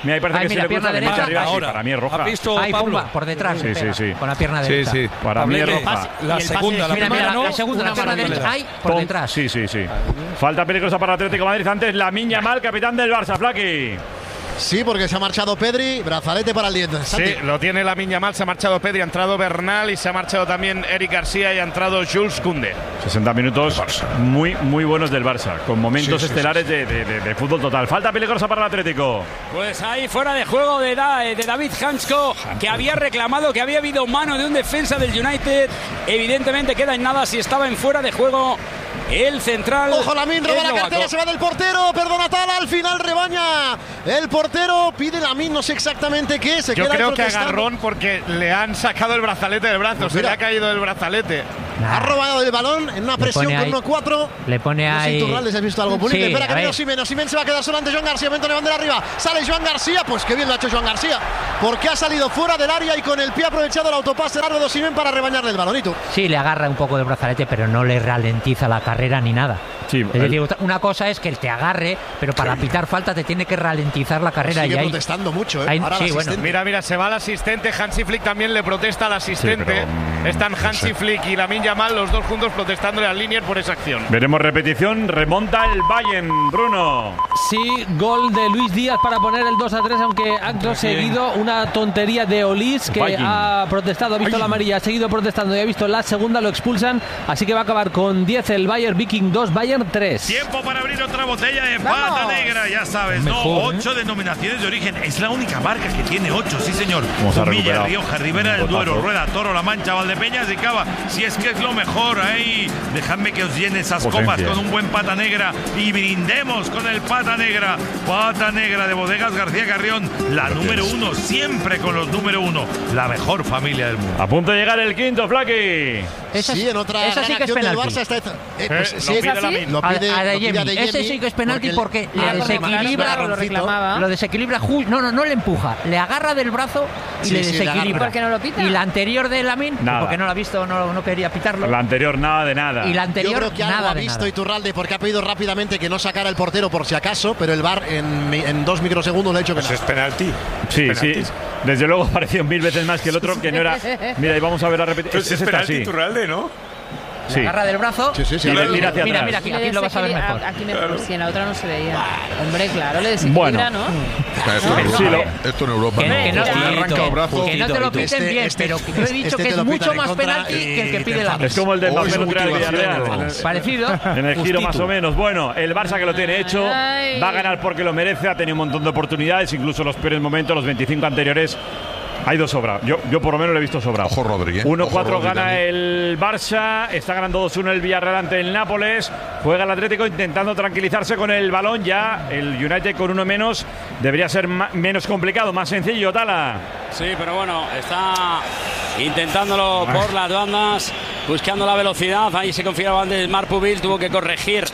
Mira, ahí parece Ay, que mira, se le cruza pierna de derecha derecha. arriba. Sí, Ahora. para mí es roja. ¿Has visto, Ahí, Pablo? pumba, por detrás. Sí, sí, sí. Con la pierna Sí, derecha. sí. Para mí es Pablete, roja. La segunda, la Mira, mira, primera la, no. la segunda, la una pierna derecha. maravilla. Ahí, por Tom- detrás. Sí, sí, sí. Falta peligrosa para el Atlético de Madrid. Antes Lamine Yamal, capitán del Barça, Flaky. Sí, porque se ha marchado Pedri, brazalete para el diente. Sí, lo tiene Lamine Yamal, se ha marchado Pedri, ha entrado Bernal y se ha marchado también Eric García y ha entrado Jules Koundé. sesenta minutos muy, muy buenos del Barça, con momentos Sí, sí, estelares De, de, de, de fútbol total. Falta peligrosa para el Atlético. Pues ahí fuera de juego de, da, de David Hansko, que había reclamado que había habido mano de un defensa del United. Evidentemente queda en nada si estaba en fuera de juego el central. Ojo, Lamine, roba la eslovaco. cartera, se va del portero, perdona Tala, al final rebaña el portero, pide Lamine, no sé exactamente qué, se Yo queda creo que protestando. agarrón porque le han sacado el brazalete del brazo, Pues se le mira. ha caído el brazalete. Ha robado el balón en una Le presión pone con ahí- uno cuatro. Le pone No sé ahí. si Iturralde, ¿has visto algo? Pulite, Sí, espera a que viene ver. Osimhen, Osimhen se va a quedar solo ante Joan García, momento de bandera arriba, sale Joan García, pues qué bien lo ha hecho Joan García, porque ha salido fuera del área y con el pie ha aprovechado el autopase largo de Osimhen para rebañarle el balonito. Sí, le agarra un poco del brazalete, pero no le ralentiza la carrera ni nada. Sí, Es decir, otra- una cosa es que él te agarre, pero para pitar falta te tiene que ralentizar la carrera. Sigue y ahí, protestando mucho, ¿eh? ahí- Ahora sí, el bueno. asistente. Mira, mira, se va el asistente, Hansi Flick también le protesta al asistente. pero, mm, Están Hansi Flick y Lamine Yamal, los dos juntos protestándole al Linier por esa acción. Veremos repetición, remonta el Bayern, Bruno. Sí, gol de Luis Díaz para poner el dos a tres, aunque acto seguido una tontería de Olís que Viking. ha protestado, ha visto la amarilla, ha seguido protestando y ha visto la segunda, lo expulsan, así que va a acabar con diez el Bayern, Viking dos, Bayern tres. Tiempo para abrir otra botella de pata negra, ya sabes, Mejor, ¿no? Ocho denominaciones de origen. Es la única marca que tiene ocho, sí señor. Vamos a Humilla, recuperar Rioja, Ribera del un Duero, botazo. Rueda, Toro, La Mancha, Valdepeñas y Cava. Si es que es lo mejor, ahí. Dejadme que os llene esas Potencia. copas con un buen pata negra y brindemos con el pata negra. Pata negra de Bodegas García Carrión, la número uno, siempre con los número uno. La mejor familia del mundo. A punto de llegar el quinto, Flaky. Esa, Sí, en otra esa sí que es gran acción del penalti. Barça está. Eh, pues, Eh, sí, lo pide ¿es Lamine. Lo A- pide, a lo pide Adeyemi. Adeyemi, Ese sí que es penalti porque, le- le Ah, desequilibra, claro, lo reclamaba. lo desequilibra ju- no, no, no le empuja, le agarra del brazo y Sí, le sí, le desequilibra. agarra. ¿Por qué no lo pita? Y la anterior de Lamine, Nada. porque no lo ha visto, no, no quería pitarlo. La anterior, nada de nada. Y la Yo anterior, creo que algo nada ha de visto nada. Iturralde porque ha pedido rápidamente que no sacara el portero por si acaso, pero el V A R en, mi- en dos microsegundos le ha hecho que Pues no. es penalti. Sí, Es sí. penalti. Desde luego pareció mil veces más que el otro, que no era. Mira, y vamos a ver la repetición. Entonces es penalti Iturralde, ¿no? Sí. Agarra del brazo. Sí, sí, sí, Y le claro. tira hacia Mira, atrás. mira, aquí, Le aquí lo vas a ver desequilibra- mejor. Aquí mejor, si en la otra no se veía. Hombre, claro, le desequilibra, Bueno. ¿no? Esto, en Sí, Europa, lo- esto en Europa Que, no. que no, O le arranca el brazo. que no te lo piten Este- bien, este- pero que yo he dicho este que te es lo mucho pitan en más contra penalti y que el que te pide la Es como el del Oh, papel es contra el motivación, Villarreal. ¿no? Parecido. En el giro más o menos. Bueno, el Barça que lo tiene hecho, Ay. va a ganar porque lo merece, ha tenido un montón de oportunidades, incluso los peores momentos, los veinticinco anteriores. Ha ido sobrado. Yo, yo por lo menos lo he visto sobrado. Ojo Rodri, ¿eh? uno Ojo cuatro Rodri gana también. el Barça, está ganando dos uno el Villarreal ante el Nápoles, juega el Atlético intentando tranquilizarse con el balón, ya el United con uno menos debería ser ma- menos complicado, más sencillo, Tala. Sí, pero bueno, está intentándolo por las bandas, buscando la velocidad. Ahí se confiaba antes Marc Pubil, tuvo que corregir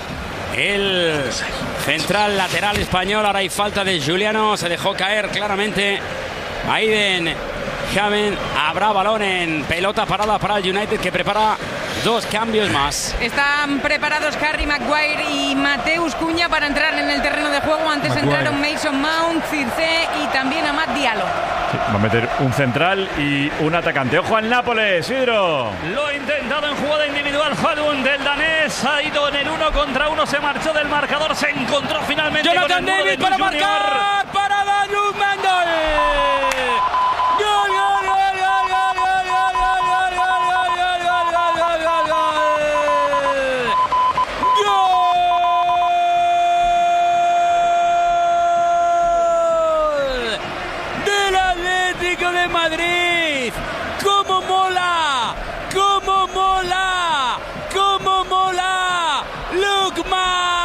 el central lateral español. Ahora hay falta de Juliano, se dejó caer claramente Aiden Javen. Habrá balón en pelota parada para el United, que prepara dos cambios más. Están preparados Harry Maguire y Mateus Cunha para entrar en el terreno de juego. Antes Maguire. entraron Mason Mount, Circe y también Amad Diallo. Sí, va a meter un central y un atacante. Ojo al Nápoles, Isidro. Lo ha intentado en jugada individual Falun del danés. Ha ido en el uno contra uno. Se marchó del marcador. Se encontró finalmente Jonathan con el nueve David para Junior. marcar. Para Danus Mendel. Gol, gol, gol, gol, gol, gol, gol, gol, gol, gol, gol, gol, gol, gol, gol. Gol del Atlético de Madrid. ¡Cómo mola! ¡Cómo mola! ¡Cómo mola! ¡Lukman!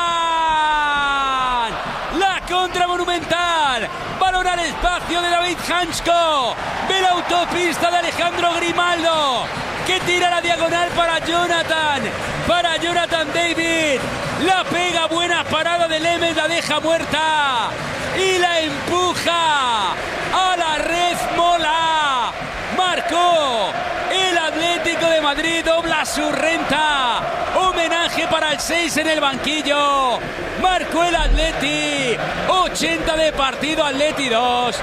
La contra monumental. Balón al espacio de David Hansko. Ve la autopista de Alejandro Grimaldo, que tira la diagonal para Jonathan. Para Jonathan David. La pega, buena parada de Lemes, la deja muerta. Y la empuja a la red. Mola. Marcó el Atlético de Madrid. Madrid dobla su renta. Homenaje para el seis en el banquillo. Marcó el Atleti. ochenta de partido, Atleti dos.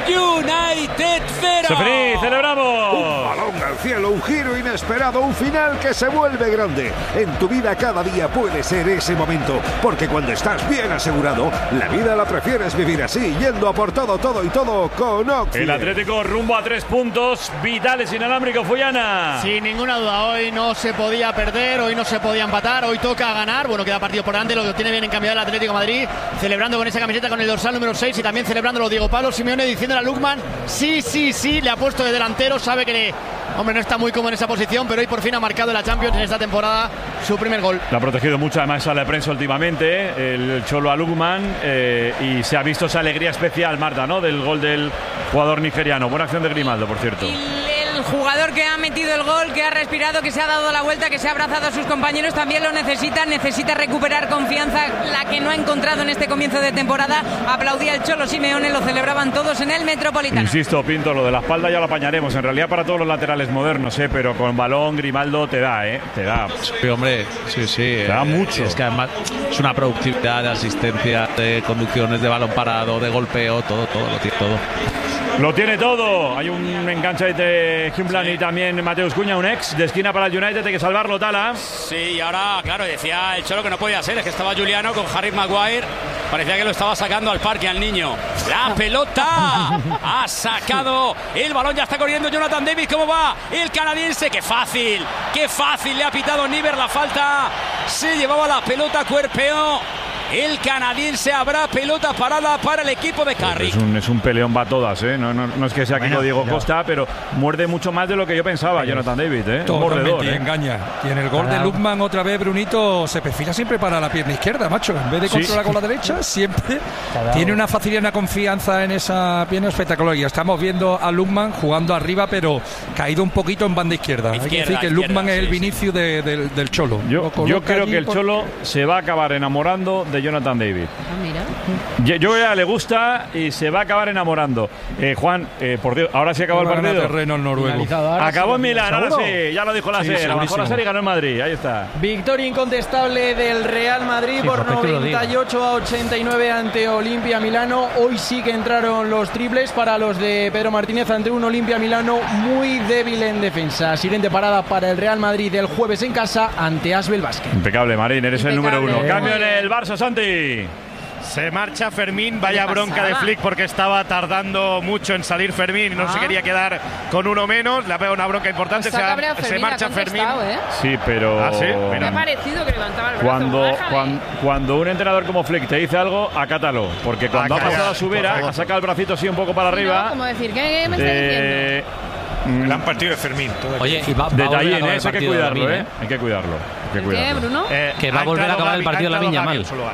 United cero. Sefri, celebramos. Un balón al cielo, un giro inesperado, un final que se vuelve grande. En tu vida cada día puede ser ese momento, porque cuando estás bien asegurado, la vida la prefieres vivir así, yendo a por todo, todo y todo con Occi. El Atlético rumbo a tres puntos vitales, inalámbrico, Fuyana. Sin ninguna duda, hoy no se podía perder, hoy no se podía empatar, hoy toca ganar. Bueno, queda partido por delante, lo que tiene bien encaminado el Atlético de Madrid, celebrando con esa camiseta con el dorsal número seis y también celebrándolo Diego Pablo Simeone, diciendo a Lukman, sí, sí, sí, le ha puesto de delantero, sabe que le, hombre, no está muy cómodo en esa posición, pero hoy por fin ha marcado en la Champions en esta temporada su primer gol. Lo ha protegido mucho además a la prensa últimamente, el Cholo a Lukman, eh, y se ha visto esa alegría especial, Marta, ¿no?, del gol del jugador nigeriano. Buena acción de Grimaldo, por cierto. El jugador que ha metido el gol, que ha respirado, que se ha dado la vuelta, que se ha abrazado a sus compañeros, también lo necesita, necesita recuperar confianza, la que no ha encontrado en este comienzo de temporada. Aplaudía el Cholo Simeone, lo celebraban todos en el Metropolitano. Insisto, Pinto, lo de la espalda ya lo apañaremos. En realidad para todos los laterales modernos, ¿eh? Pero con balón Grimaldo te da, ¿eh? Te da. Sí, hombre, sí, sí. Te da eh, mucho. Es que además es una productividad de asistencia, de conducciones, de balón parado, de golpeo, todo, todo, lo tiene todo. Lo tiene todo. Hay un enganche de Humblan y también Mateus Cunha, un ex de esquina para el United. Hay que salvarlo, Tala. Sí, y ahora, claro, decía el Cholo que no podía ser. Es que estaba Juliano con Harry Maguire. Parecía que lo estaba sacando al parque al niño. La pelota ha sacado el balón. Ya está corriendo Jonathan David. ¿Cómo va el canadiense? ¡Qué fácil! ¡Qué fácil! Le ha pitado Niver la falta. Se llevaba la pelota, cuerpeó el canadiense. Habrá pelota parada para el equipo de Carrick. Es un, es un peleón, va todas, ¿eh? No, no, no es que sea aquí Bueno, Diego ya. Costa, pero muerde mucho más de lo que yo pensaba, Jonathan David, ¿eh? Un mordedor, Totalmente, ¿eh? engaña. Y en el gol de Lukman otra vez Brunito se perfila siempre para la pierna izquierda, macho. En vez de Sí. controlar con la derecha, siempre tiene una facilidad y una confianza en esa pierna espectacular. Y estamos viendo a Lukman jugando arriba, pero caído un poquito en banda izquierda. Hay que Izquierda, decir que izquierda, Lukman es el sí, Vinicius de- del, del Cholo. Yo, Lo coloca yo creo allí que el por- Cholo se va a acabar enamorando de Jonathan David. Ah, mira. Yo, yo ya le gusta y se va a acabar enamorando. Eh, Juan, eh, por Dios, ahora sí acabó el Va a ganar partido. terreno el noruego. Finalizado ahora, Acabó en sí, Milán, ahora ¿seguro? sí, ya lo dijo la Sí, serie. Bajó la segurísimo. serie y ganó en Madrid. Ahí está. Victoria incontestable del Real Madrid Sí, por perfecto, lo noventa y ocho a ochenta y nueve ante Olimpia Milano. Hoy sí que entraron los triples para los de Pedro Martínez ante un Olimpia Milano muy débil en defensa. Siguiente parada para el Real Madrid el jueves en casa ante Asbel Basket. Impecable, Marín, eres el número Impecable, uno. Cambio muy en bien. el Barça, Santi. Se marcha Fermín, vaya ¿Qué bronca de pasaba? Flick porque estaba tardando mucho en salir Fermín y no Ah. se quería quedar con uno menos. Le ha pegado una bronca importante. Está se, ha- cabreado se Fermín, marcha ha Fermín. contestado, ¿eh? Sí, pero. Ah, sí, Me mira. ha parecido que levantaba el brazo. Cuando, Déjame. cuan- cuando un entrenador como Flick te dice algo, acátalo. Porque cuando ha Acalla, pasado a su por vera, favor. ha sacado el bracito así un poco para Sí, ¿no? arriba. Como decir, ¿qué, qué me está Eh, diciendo? Gran partido de Fermín. todo Oye, y va, va a volver a Detallín, acabar ¿eh? el Eso hay que partido de cuidarlo, Lamine, ¿eh? Hay que cuidarlo. Hay que ¿Qué, cuidarlo. Bruno? Eh, Que va a volver a entrado acabar el Gavi- partido ha entrado Lamine Gavi Yamal. en su lugar.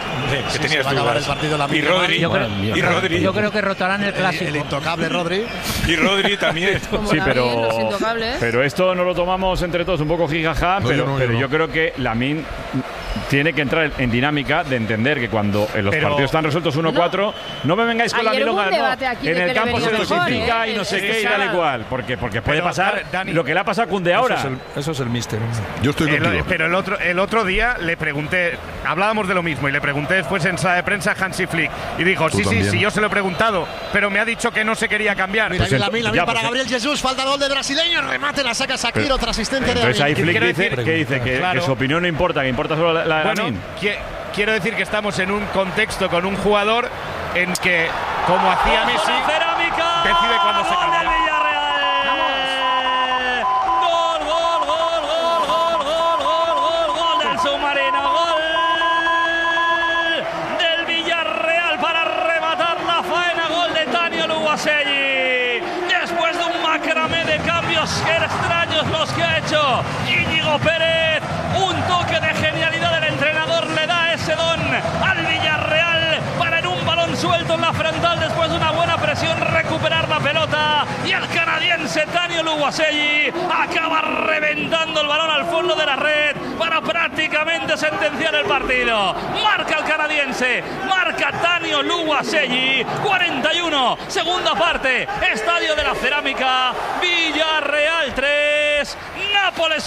que tenías va a acabar dudas. el partido la Y Rodri, Yo creo- y Rodri, Yo creo que rotarán el El, clásico. el intocable Rodri. y Rodri también. Como Sí, David, pero, los intocables. pero esto no lo tomamos entre todos un poco jijaja, No, pero, yo no, yo pero no. yo creo que Lamine tiene que entrar en dinámica de entender que cuando en los Pero- partidos están resueltos uno cuatro, no me vengáis con la Ayer hubo un milonga, no. debate aquí de En que el le campo venía se mejor, dosifica ¿eh? y no sé El- qué y el tal y sábado. cual. Porque, porque puede Pero, pasar Dani- lo que le ha pasado a Koundé ahora. Eso es el, eso es el míster. Yo estoy El- contigo. pero el otro, el otro día le pregunté, hablábamos de lo mismo y le pregunté después en sala de prensa a Hansi Flick y dijo, Tú sí, sí, también. sí, yo se lo he preguntado, pero me ha dicho que no se quería cambiar. Mira, Pues bien ent- Lamine, ya, Lamine pues para ent- Gabriel Jesús. Falta gol de brasileño. Remate, la saca Shakir. Pero- Otra asistente de Entonces ahí Lamine. Flick Quiero dice, decir- que dice que, Claro. que su opinión no importa, que importa solo la, la de Bueno, Lamine. qui- quiero decir que estamos en un contexto con un jugador en que, como hacía Messi, Cerámica. decide cuándo se Gol cambia. del Villarreal. Gol, gol, gol, gol, gol, gol, gol, gol, gol del submarino. Gol del Villarreal para rematar la faena. Gol de Tanio Luguaselli. Después de un macramé de cambios extraños los que ha hecho Íñigo Pérez, un toque de genialidad del entrenador le da ese don al Villarreal para en un balón suelto en la frontal después de una buena presión recuperar la pelota y el canadiense Tanio Luguaselli acaba reventando el balón al fondo de la red para prácticamente sentenciar el partido. Marca el canadiense, marca Tanio Luguaselli, cuarenta y uno, segunda parte, Estadio de la Cerámica, Villarreal tres, Nápoles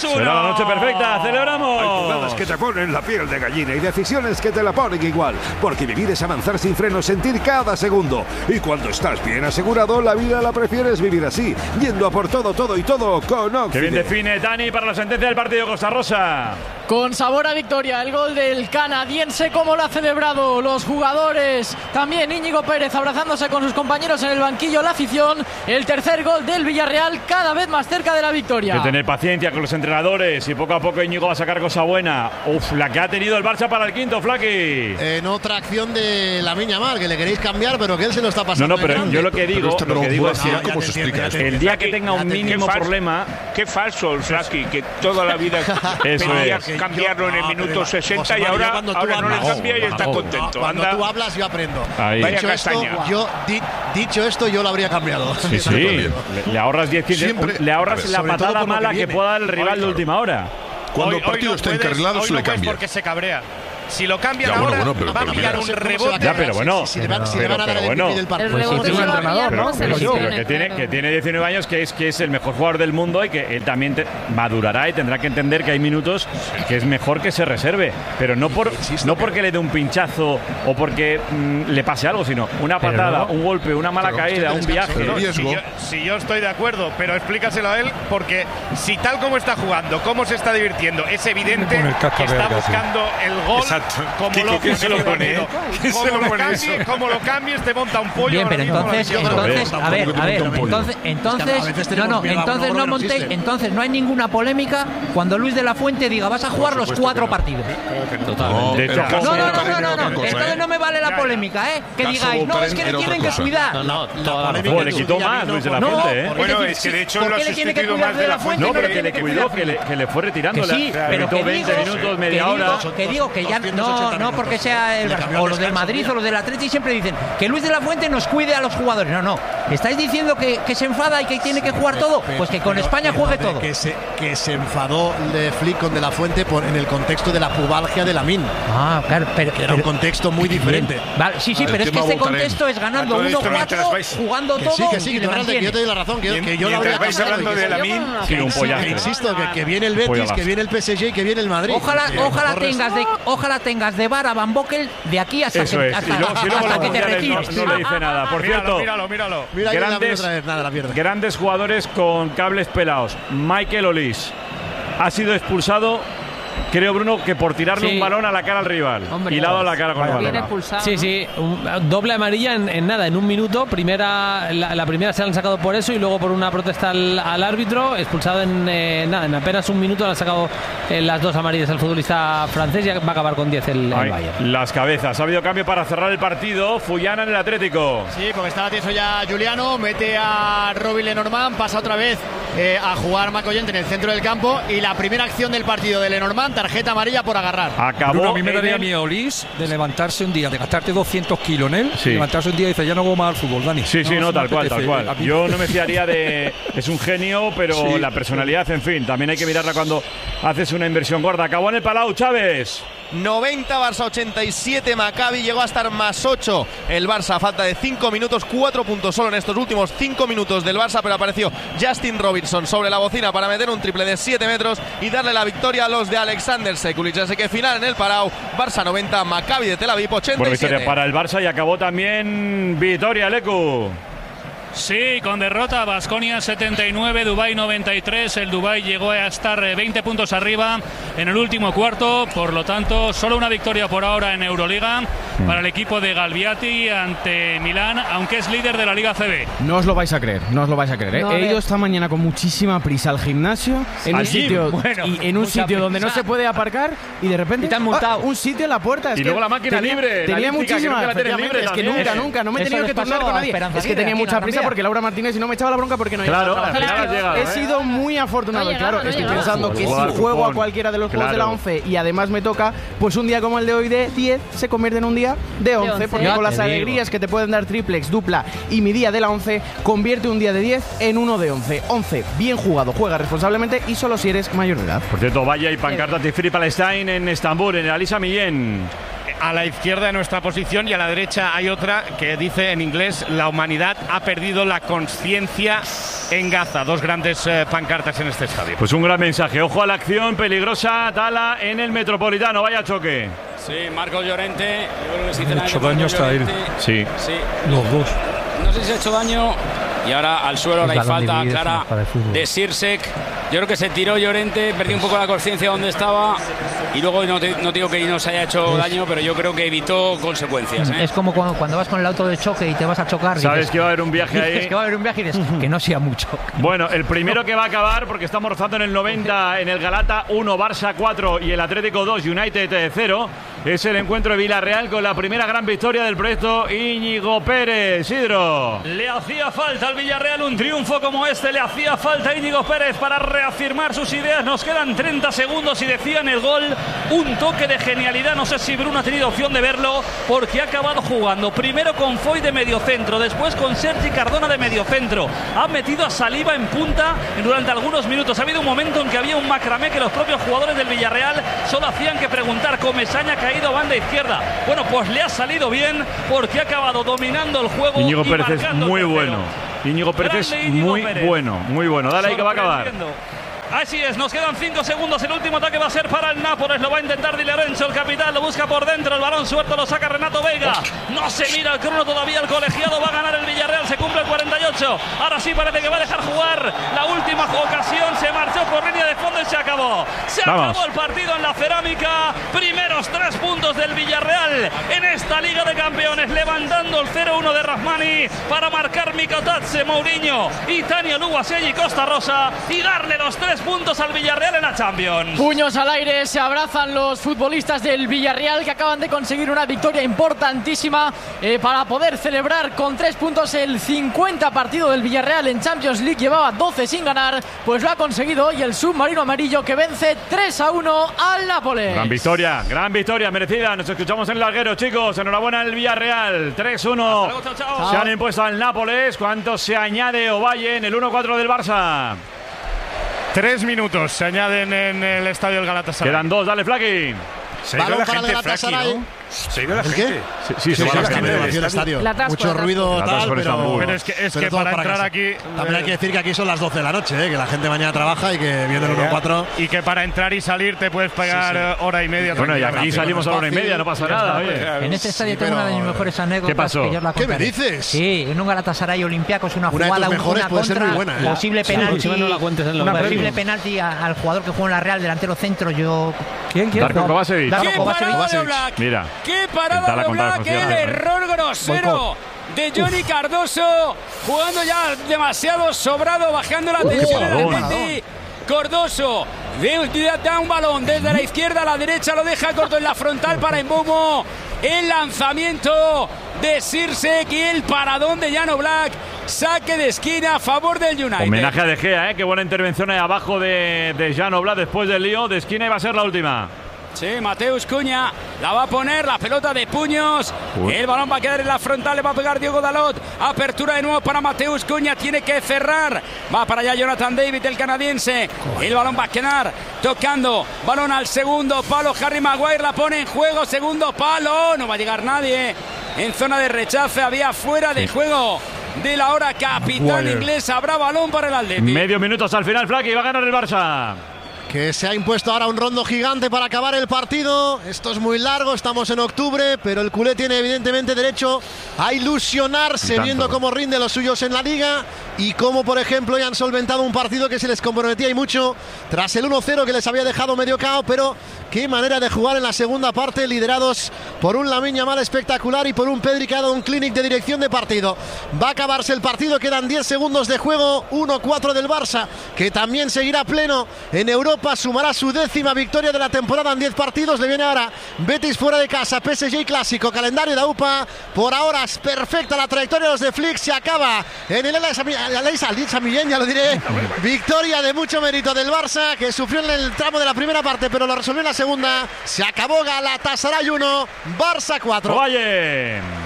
dos uno. Será la noche perfecta, celebramos. Hay jugadas que te ponen la piel de gallina y decisiones que te la ponen igual. Porque vivir es avanzar sin freno, sentir cada segundo. Y cuando estás bien asegurado, la vida la prefieres vivir así, yendo a por todo, todo y todo con Oxide. Que bien define Dani para la sentencia del partido Costa Rosa. Con sabor a victoria, el gol del canadiense, como lo ha celebrado los jugadores. También Íñigo Pérez abrazándose con sus compañeros en el banquillo, la afición. El tercer gol del Villarreal, cada vez más cerca de la victoria. Hay que tener paciencia con los entrenadores y poco a poco Íñigo va a sacar cosa buena. Uf, la que ha tenido el Barça para el quinto, Flaki. En otra acción de Lamine Yamal, que le queréis cambiar, pero que él se lo está pasando. No, no, pero grande. yo lo que digo, Pero lo que digo es que ¿cómo se explica esto? el día que tenga un mínimo Qué falso- problema. Qué falso el Flaki, que toda la vida Eso pedía es. cambiarlo en el minuto sesenta y ahora, ahora no le cambia y está contento. Cuando Anda. tú hablas, yo aprendo. Ahí. Vaya Dicho esto, castaña. yo, di- dicho esto, yo lo habría cambiado. Sí, sí. Le, le ahorras diez Siempre- le ahorras A ver, la sobre todo patada por lo que mala que, viene. pueda dar el rival de última hora. Cuando Hoy- el partido hoy no está puedes- encarrilado, hoy se no le puedes cambia. porque se cabrea. Si lo cambian Ya, bueno, ahora, bueno, pero- va a pero pillar mira, un ¿cómo se va a rebote. Ya, pero bueno. Si, si le van, si le Pero- van a dar pero el bueno. M V P del partido. El rebote sí, solo entrenador, pillarlo ¿no? se Pero sí, lesiona, pero que tiene, claro. que tiene diecinueve años, que es, que es el mejor jugador del mundo y que él también te- madurará y tendrá que entender que hay minutos que es mejor que se reserve. Pero no por no porque le dé un pinchazo o porque mm, le pase algo, sino una Pero patada, luego- un golpe, una mala Pero caída, un viaje. No, si, yo, si yo estoy de acuerdo, pero explícaselo a él, porque si tal como está jugando, cómo se está divirtiendo, es evidente pone el que cascabel, está tío. buscando el gol. Exacto. Como Kiko, lo ¿quién se lo pone, eh? ¿Quién se Como lo lo pone cambies, eso? como lo cambies, te monta un pollo. Bien, pero ahora mismo, entonces, yo creo. entonces, a ver, a ver, entonces, entonces, no, no, entonces no montéis, entonces no hay ninguna polémica cuando Luis de la Fuente diga vas a jugar los cuatro partidos. Totalmente. De hecho, No, no, no, Karen no, era no, otra no, cosa, entonces ¿eh? no me vale la polémica, ¿eh? Que Caso digáis, no, es que Karen le era tienen otra que cosa. cuidar. No, no, toda la Joder, le quitó más Luis de la No, Fuente, ¿eh? es Bueno, decir, es que de hecho ¿por lo qué ha le tiene que sustituido cuidar más de la Fuente? No, y pero le que le tiene cuidó, cuidar? que le, que le fue retirando. Que sí, la, pero quitó que veinte digo, minutos, que media digo, hora. que digo que ya no, no porque sea el Le cambió o el los del descanso, Madrid tío. o los del Atleti siempre dicen que Luis de la Fuente nos cuide a los jugadores. No, no. ¿Estáis diciendo que, que se enfada y que tiene que jugar todo? Pues que con Pero- España pero juegue de todo. Que se, que se enfadó de Flick con De La Fuente por, en el contexto de la pubalgia de Lamine. Ah, claro, pero, Que era un pero- contexto muy diferente. Vale, sí, sí, El pero es que tema este Voltaren. contexto es ganando A todo esto, uno cuatro, mientras vais- jugando Que todo sí, que sí, y que, le tú eres de- que yo mantiene. te doy la razón. Que, que yo lo Mientras habría vais cambiado, hablando que de sí. Lamine, Sí, un Que pollazo. insisto, que, que viene el Polla Betis, más. que viene el P S G y que viene el Madrid. Ojalá, Que ojalá corres- tengas de, ojalá tengas de bar a Van Bokel de aquí hasta Eso que, es. hasta, Y luego, si luego hasta los que te mundiales no, retires. no le dice nada. Por Míralo, cierto, míralo, míralo. Mira que la grandes, otra vez, nada, la pierde. grandes jugadores con cables pelados. Michael Olise ha sido expulsado. Creo, Bruno, que por tirarle Sí. un balón a la cara al rival. Hombre. y le ha dado la cara con el Viene balón. expulsado. Sí, ¿no? sí, un- doble amarilla en, en nada, en un minuto. Primera, la, la primera se la han sacado por eso y luego por una protesta al, al árbitro, expulsado en eh, nada, en apenas un minuto le han sacado eh, las dos amarillas al futbolista francés y va a acabar con diez el, el Ay, Bayern. las cabezas. Ha habido cambio para cerrar el partido. Fullana en el Atlético. Sí, porque estaba tieso ya Juliano, mete a Robin Lenormand, pasa otra vez eh, a jugar Macoyente en el centro del campo y la primera acción del partido de Lenormand, tarjeta amarilla por agarrar. Acabó. Bruno, a mí me en daría el- miedo, Olis, de levantarse un día, de gastarte doscientos kilos en él, Sí. y levantarse un día y dice, ya no hago más al fútbol, Dani. Sí, sí, no, me tal cual, apetece. tal cual. A mí- Yo no me fiaría de. Es un genio, pero Sí. la personalidad, en fin, también hay que mirarla cuando haces una inversión gorda. Acabó en el Palau, Chávez. noventa, Barça ochenta y siete, Maccabi llegó a estar más ocho. El Barça a falta de cinco minutos, cuatro puntos solo en estos últimos cinco minutos del Barça, pero apareció Justin Robinson sobre la bocina para meter un triple de siete metros y darle la victoria a los de Alexander Sekulic. Así que final en el Palau, Barça noventa, Maccabi de Tel Aviv ochenta Buena y siete. victoria para el Barça y acabó también Vitoria, Lecu. Sí, con derrota, Baskonia setenta y nueve, Dubái noventa y tres. El Dubái llegó a estar eh, veinte puntos arriba en el último cuarto. Por lo tanto, solo una victoria por ahora en Euroliga para el equipo de Galviati ante Milán, aunque es líder de la Liga C B. No os lo vais a creer, no os lo vais a creer. ¿eh? No, a He ver. ido esta mañana con muchísima prisa al gimnasio, en ¿Al un gym? sitio, Bueno, y en un mucha sitio donde no prisa. se puede aparcar y de repente Y te han multado. ¡ah! Un sitio en la puerta. Es Y que luego la máquina tenía, libre, la Tenía elíptica, que muchísima. nunca la tienes libre efectivamente, es que también. nunca, nunca, no me he Eso tenido les que turnar pasó con a nadie. Esperanza Es que Aguirre tenía aquí en mucha la prisa Gran porque Laura Martínez y no me echaba la bronca porque no Claro, llegaba a al final trabajar. has llegado, He ¿eh? sido muy afortunado. No ha y claro, llegado, no ha estoy llegado. pensando que Jugar si juego a cupón. cualquiera de los juegos de la Claro. once y además me toca, pues un día como el de hoy de diez se convierte en un día de once. once. Porque Ya con te las digo. alegrías que te pueden dar triplex, dupla y mi día de la once, convierte un día de diez en uno de once. once, bien jugado, juega responsablemente y solo si eres mayor de edad. Por cierto, vaya y pancarta Tifri Palestine en Estambul, en el Alisa Millén. A la izquierda de nuestra posición y a la derecha hay otra que dice en inglés: la humanidad ha perdido la conciencia en Gaza. Dos grandes eh, pancartas en este estadio. Pues un gran mensaje. Ojo a la acción peligrosa. Tala en el Metropolitano. Vaya choque. Sí, Marcos Llorente. Yo creo que sí ha hecho daño hasta él. Sí. sí. Los dos. No sé si se ha hecho daño. Y ahora al suelo, ahora hay falta clara de Sirsek. Yo creo que se tiró Llorente, perdió un poco la conciencia donde estaba. Y luego no, te, no digo que no se haya hecho es, daño, pero yo creo que evitó consecuencias. ¿eh? Es como cuando, cuando vas con el auto de choque y te vas a chocar. Sabes dices, que va a haber un viaje ahí. que va a haber un viaje y dices que no sea mucho. Bueno, el primero que va a acabar, porque estamos rozando en el noventa en el Galata uno, Barça cuatro y el Atlético dos, United cero. Es el encuentro de Villarreal con la primera gran victoria del proyecto Íñigo Pérez. Sidro. Le hacía falta al Villarreal un triunfo como este, le hacía falta a Íñigo Pérez para reafirmar sus ideas. Nos quedan treinta segundos y decían el gol, un toque de genialidad. No sé si Bruno ha tenido opción de verlo, porque ha acabado jugando primero con Foy de mediocentro, después con Sergi Cardona de mediocentro. Ha metido a Saliba en punta durante algunos minutos. Ha habido un momento en que había un macramé que los propios jugadores del Villarreal solo hacían que preguntar. Comesaña ha caído a banda izquierda. Bueno, pues le ha salido bien, porque ha acabado dominando el juego. Íñigo y Pérez es muy bueno. Íñigo Pérez es muy Pérez. bueno, muy bueno. Dale ahí que va a acabar. Así es, nos quedan cinco segundos. El último ataque va a ser para el Nápoles. Lo va a intentar Di Lorenzo, el capitán. Lo busca por dentro. El balón suelto lo saca Renato Veiga. No se mira el crono todavía. El colegiado va a ganar el Villarreal. Se cumple el cuarenta y ocho. Ahora sí parece que va a dejar jugar. La última ocasión se marchó por línea de fondo y se acabó. Se Vamos. acabó el partido en la cerámica. Primeros tres puntos del Villarreal en esta Liga de Campeones. Levantando el cero uno de Rahmani para marcar Mikotadze, Mourinho y Tania Luguasegui y Costa Rosa. Y darle los tres puntos al Villarreal en la Champions. Puños al aire, se abrazan los futbolistas del Villarreal, que acaban de conseguir una victoria importantísima eh, para poder celebrar con tres puntos el cincuenta partido del Villarreal en Champions League. Llevaba doce sin ganar, pues lo ha conseguido, y el submarino amarillo que vence tres a uno al Nápoles. Gran victoria, gran victoria, merecida. Nos escuchamos en el larguero, chicos. Enhorabuena al Villarreal. tres uno. Chao, chao. Se han impuesto al Nápoles. ¿Cuánto se añade Ovalle en el uno cuatro del Barça? Tres minutos se añaden en el estadio del Galatasaray. Quedan dos, dale, Flaki. Se ha ido la gente, Flaki, ¿no? Se ha ido la gente. Sí, sí, se va la la gente gente del estadio. La Mucho tasca, ruido La tal, tasca por pero, Estambul. Pero es que, es pero que todo para para entrar casa. aquí. También hay que decir que aquí son las doce de la noche, ¿eh? Que la gente mañana trabaja y que viene el uno cuatro. Y que para entrar y salir te puedes pagar Sí, sí. hora y media. Bueno, y aquí tranquilamente. salimos a la hora y media, no pasa nada. Oye. En este estadio Sí, tengo una de pero- mis mejores anécdotas. ¿Qué pasó? que yo la ¿Qué me contaré. dices? Sí, en un Galatasaray Olympiacos, una Una de jugada, tus un- mejores una puede ser contra, muy buena, ¿eh? posible Sí, penalti, encima no la cuentes en los una medios. posible penalti a- al jugador que juega en la Real, delantero centro. Yo ¿Quién? ¿Quién? Darko Kovacevic. Darko ¡Qué Kovacevic. parada de Oblak! Mira. ¡Qué Intenta parada la de Oblak! ¡Qué contrarreflexión. error grosero! De Johnny Cardoso, jugando ya demasiado sobrado, bajando la tensión en el paradón. Atleti. Cardoso de- de- da un balón desde la izquierda a la derecha, lo deja corto en la frontal para Mbeumo. El lanzamiento de Sirsek y el paradón de Jan Oblak. Saque de esquina a favor del United. Homenaje a De Gea, ¿eh? Qué buena intervención ahí abajo de, de Jan Oblak después del lío. De esquina iba a ser la última. Sí, Mateus Cunha la va a poner, la pelota de puños. Uy. El balón va a quedar en la frontal, le va a pegar Diogo Dalot. Apertura de nuevo para Mateus Cunha, tiene que cerrar. Va para allá Jonathan David, el canadiense. El balón va a quedar tocando. Balón al segundo palo, Harry Maguire la pone en juego. Segundo palo, no va a llegar nadie. En zona de rechace, había fuera de juego de la hora capitán Maguire. inglés. Habrá balón para el Atleti. Medio minuto hasta el final, Flaki. Va a ganar el Barça. Que se ha impuesto ahora un rondo gigante para acabar el partido. Esto es muy largo, estamos en octubre, pero el culé tiene evidentemente derecho a ilusionarse Tanto. viendo cómo rinde los suyos en la liga y cómo, por ejemplo, ya han solventado un partido que se les comprometía y mucho tras el uno cero que les había dejado medio cao, pero qué manera de jugar en la segunda parte, liderados por un Lamine Yamal espectacular y por un Pedri que ha dado un clinic de dirección de partido. Va a acabarse el partido, quedan diez segundos de juego, uno cuatro del Barça, que también seguirá pleno en Europa. Sumará su décima victoria de la temporada en diez partidos. Le viene ahora Betis fuera de casa, P S G clásico, calendario de U P A. Por ahora es perfecta la trayectoria de los de Flick. Se acaba en el Aleix Millén, ya lo diré. Victoria de mucho mérito del Barça, que sufrió en el tramo de la primera parte, pero lo resolvió en la segunda. Se acabó Galatasaray uno, Barça cuatro. Ovalle.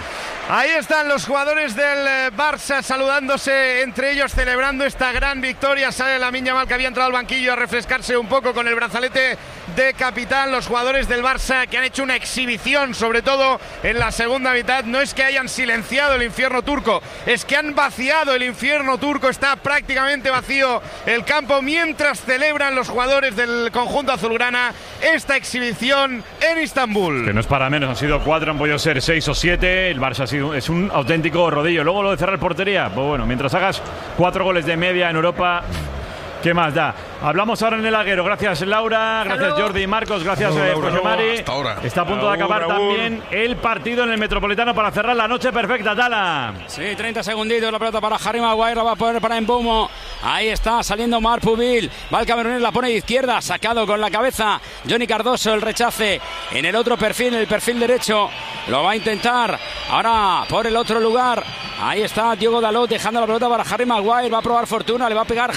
Ahí están los jugadores del eh, Barça saludándose entre ellos, celebrando esta gran victoria. Sale Lamine Yamal, que había entrado al banquillo a refrescarse un poco con el brazalete de capitán. Los jugadores del Barça, que han hecho una exhibición, sobre todo en la segunda mitad. No es que hayan silenciado el infierno turco, es que han vaciado el infierno turco. Está prácticamente vacío el campo mientras celebran los jugadores del conjunto azulgrana esta exhibición en Istambul. Que no es para menos, han sido cuatro, han podido ser seis o siete. El Barça ha sido es un auténtico rodillo. Luego lo de cerrar portería, pues bueno, mientras hagas cuatro goles de media en Europa, ¿qué más da? Hablamos ahora en el Alguero. Gracias, Laura. Gracias, Jordi y Marcos. Gracias, no, eh, Laura, José Mari. hasta ahora. Está a punto Raúl, de acabar Raúl. también el partido en el Metropolitano para cerrar la noche perfecta. Tala. Sí, treinta segunditos, la pelota para Harry Maguire, la va a poner para Mbeumo. Ahí está, saliendo Marc Pubil. Va el camerunés, la pone de izquierda, sacado con la cabeza Johnny Cardoso, el rechace en el otro perfil, en el perfil derecho. Lo va a intentar ahora por el otro lugar. Ahí está Diogo Dalot dejando la pelota para Harry Maguire. Va a probar fortuna, le va a pegar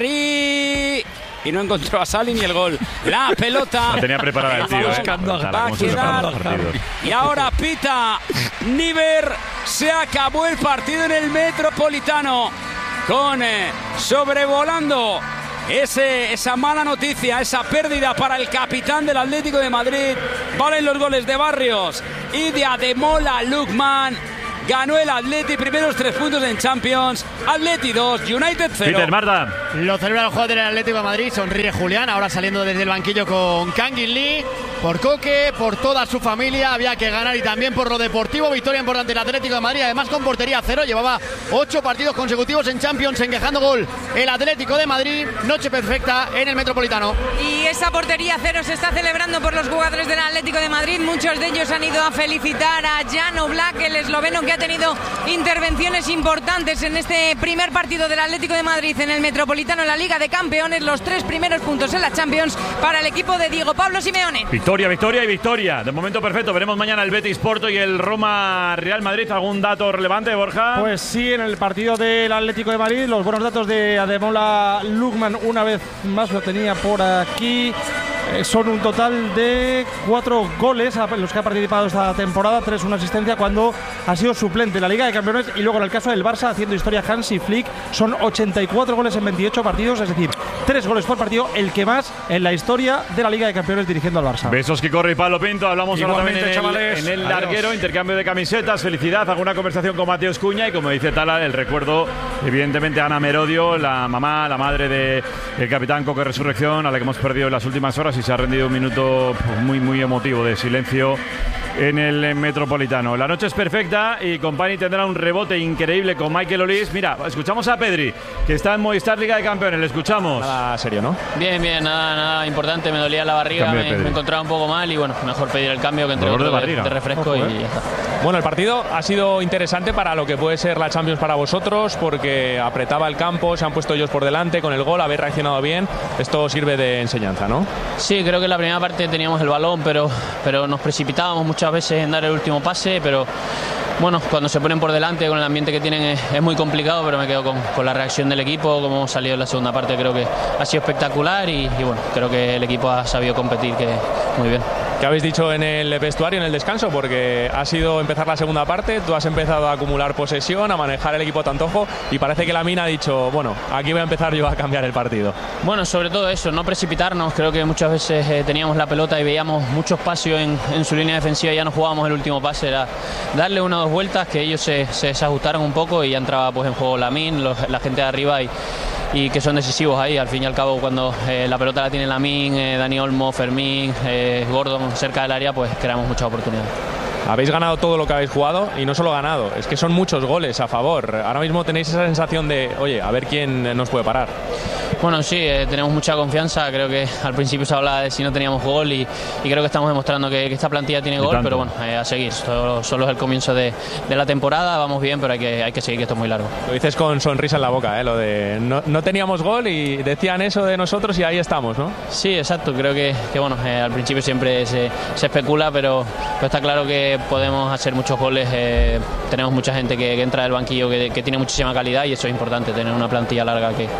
Harry. Y no encontró a Sali ni el gol. La pelota. La tenía preparada el tío, Va eh. buscando, Tala, va a cómo se preparan quedar. los partidos. Y ahora pita Niver. Se acabó el partido en el Metropolitano. Con eh, sobrevolando ese, esa mala noticia, esa pérdida para el capitán del Atlético de Madrid. Valen los goles de Barrios y de Ademola Lookman. Ganó el Atleti, primeros tres puntos en Champions. Atleti dos, United cero. Peter, Marta. Lo celebra el jugador del Atlético de Madrid, sonríe Julián, ahora saliendo desde el banquillo con Kangin Lee. Por Coque, por toda su familia, había que ganar y también por lo deportivo. Victoria importante del Atlético de Madrid, además con portería cero. Llevaba ocho partidos consecutivos en Champions, encajando gol el Atlético de Madrid. Noche perfecta en el Metropolitano. Y esa portería cero se está celebrando por los jugadores del Atlético de Madrid. Muchos de ellos han ido a felicitar a Jan Oblak, el esloveno que ha tenido intervenciones importantes en este primer partido del Atlético de Madrid en el Metropolitano, en la Liga de Campeones. Los tres primeros puntos en la Champions para el equipo de Diego Pablo Simeone. Victoria, victoria y victoria. De momento perfecto. Veremos mañana el Betis Porto y el Roma Real Madrid. ¿Algún dato relevante, Borja? Pues sí, en el partido del Atlético de Madrid, los buenos datos de Ademola Lookman, una vez más lo tenía por aquí. Eh, son un total de cuatro goles a los que ha participado esta temporada, tres una asistencia cuando ha sido suplente en la Liga de Campeones. Y luego en el caso del Barça, haciendo historia Hansi Flick, son ochenta y cuatro goles en veintiocho partidos, es decir, tres goles por partido, el que más en la historia de la Liga de Campeones dirigiendo al Barça. Besos que corre y Pablo Pinto. Hablamos ahora también en el, chavales. en el Adiós. larguero, intercambio de camisetas, felicidad, alguna conversación con Mateos Cuña y como dice Tala, el recuerdo evidentemente a Ana Merodio, la mamá, la madre del capitán Coque Resurrección, a la que hemos perdido en las últimas horas y se ha rendido un minuto pues, muy muy emotivo de silencio en el Metropolitano. La noche es perfecta y Company tendrá un rebote increíble con Michael Olís. Mira, escuchamos a Pedri, que está en Movistar Liga de Campeones. Le escuchamos. Nada serio, ¿no? Bien, bien, nada, nada importante. Me dolía la barriga, me, me encontraba un poco mal y bueno, mejor pedir el cambio que entre Dolor otro de de, barriga. de refresco. Ojo, y eh. ya está. Bueno, el partido ha sido interesante para lo que puede ser la Champions para vosotros, porque apretaba el campo, se han puesto ellos por delante con el gol, habéis reaccionado bien. Esto sirve de enseñanza, ¿no? Sí, creo que en la primera parte teníamos el balón, pero, pero nos precipitábamos muchas veces en dar el último pase, pero bueno, cuando se ponen por delante con el ambiente que tienen es, es muy complicado, pero me quedo con, con la reacción del equipo, como hemos salido en la segunda parte, creo que ha sido espectacular y, y bueno, creo que el equipo ha sabido competir que muy bien. ¿Qué habéis dicho en el vestuario, en el descanso? Porque ha sido empezar la segunda parte, tú has empezado a acumular posesión, a manejar el equipo a tu antojo y parece que Lamine ha dicho, bueno, aquí voy a empezar yo a cambiar el partido. Bueno, sobre todo eso, no precipitarnos. Creo que muchas veces eh, teníamos la pelota y veíamos mucho espacio en, en su línea defensiva y ya no jugábamos el último pase. Era darle una o dos vueltas, que ellos se, se desajustaran un poco y ya entraba pues en juego Lamine, los, la gente de arriba y, y que son decisivos ahí. Al fin y al cabo, cuando eh, la pelota la tiene Lamine, eh, Dani Olmo, Fermín, eh, Gordon cerca del área, pues creamos muchas oportunidades. Habéis ganado todo lo que habéis jugado y no solo ganado, es que son muchos goles a favor. Ahora mismo tenéis esa sensación de, oye, a ver quién nos puede parar. Bueno, sí, eh, tenemos mucha confianza. Creo que al principio se hablaba de si no teníamos gol y, y creo que estamos demostrando que, que esta plantilla tiene gol, pero bueno, eh, a seguir. Solo, solo es el comienzo de, de la temporada, vamos bien, pero hay que, hay que seguir, que esto es muy largo. Lo dices con sonrisa en la boca, ¿eh? Lo de no, no teníamos gol y decían eso de nosotros y ahí estamos, ¿no? Sí, exacto. Creo que, que bueno, eh, al principio siempre se, se especula, pero, pero está claro que podemos hacer muchos goles. Eh, tenemos mucha gente que, que entra del banquillo que, que tiene muchísima calidad y eso es importante, tener una plantilla larga que,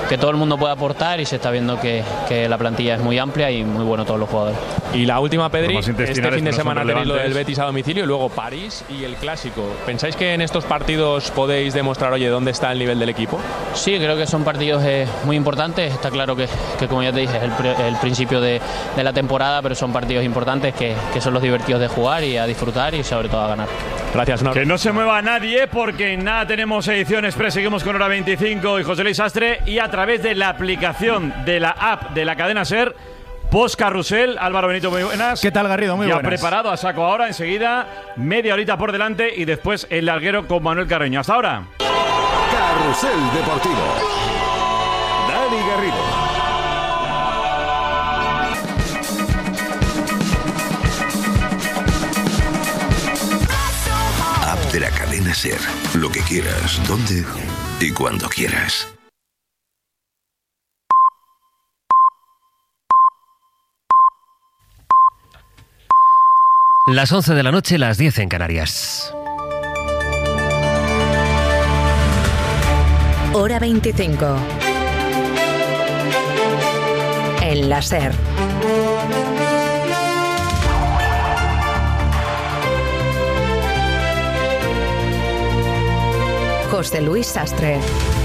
que todo el mundo puede aportar y se está viendo que, que la plantilla es muy amplia y muy bueno todos los jugadores. Y la última, Pedri, Los este intestinales fin de que no son semana tenéis lo del relevantes. Betis a domicilio y luego París y el Clásico. ¿Pensáis que en estos partidos podéis demostrar, oye, dónde está el nivel del equipo? Sí, creo que son partidos eh, muy importantes. Está claro que, que, como ya te dije, es el, pr- el principio de, de la temporada, pero son partidos importantes que, que son los divertidos de jugar y a disfrutar y sobre todo a ganar. Gracias, una... Que no se mueva nadie porque en nada tenemos edición express. Seguimos con Hora veinticinco y José Luis Sastre, y a través de la aplicación de la app de la cadena SER, Post Carrusel. Álvaro Benito, muy buenas. ¿Qué tal, Garrido? Muy ya buenas. preparado a saco ahora, enseguida, media horita por delante y después el larguero con Manuel Carreño. Hasta ahora. Carrusel Deportivo. Dani Garrido. App de la cadena SER. Lo que quieras, dónde y cuando quieras. Las once de la noche, las diez en Canarias. Hora veinticinco. En la SER. José Luis Sastre.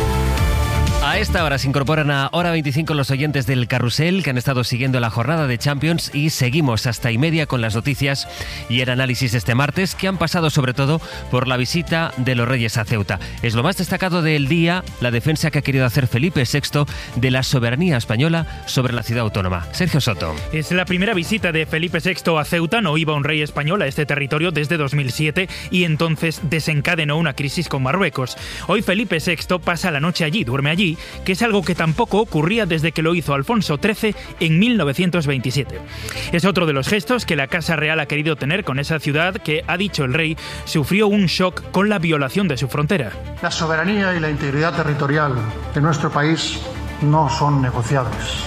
A esta hora se incorporan a Hora veinticinco los oyentes del Carrusel que han estado siguiendo la jornada de Champions, y seguimos hasta y media con las noticias y el análisis de este martes, que han pasado sobre todo por la visita de los Reyes a Ceuta. Es lo más destacado del día, la defensa que ha querido hacer Felipe sexto de la soberanía española sobre la ciudad autónoma. Sergio Soto. Es la primera visita de Felipe sexto a Ceuta. No iba un rey español a este territorio desde dos mil siete y entonces desencadenó una crisis con Marruecos. Hoy Felipe sexto pasa la noche allí, duerme allí, que es algo que tampoco ocurría desde que lo hizo Alfonso trece en mil novecientos veintisiete. Es otro de los gestos que la Casa Real ha querido tener con esa ciudad que, ha dicho el rey, sufrió un shock con la violación de su frontera. La soberanía y la integridad territorial de nuestro país no son negociables,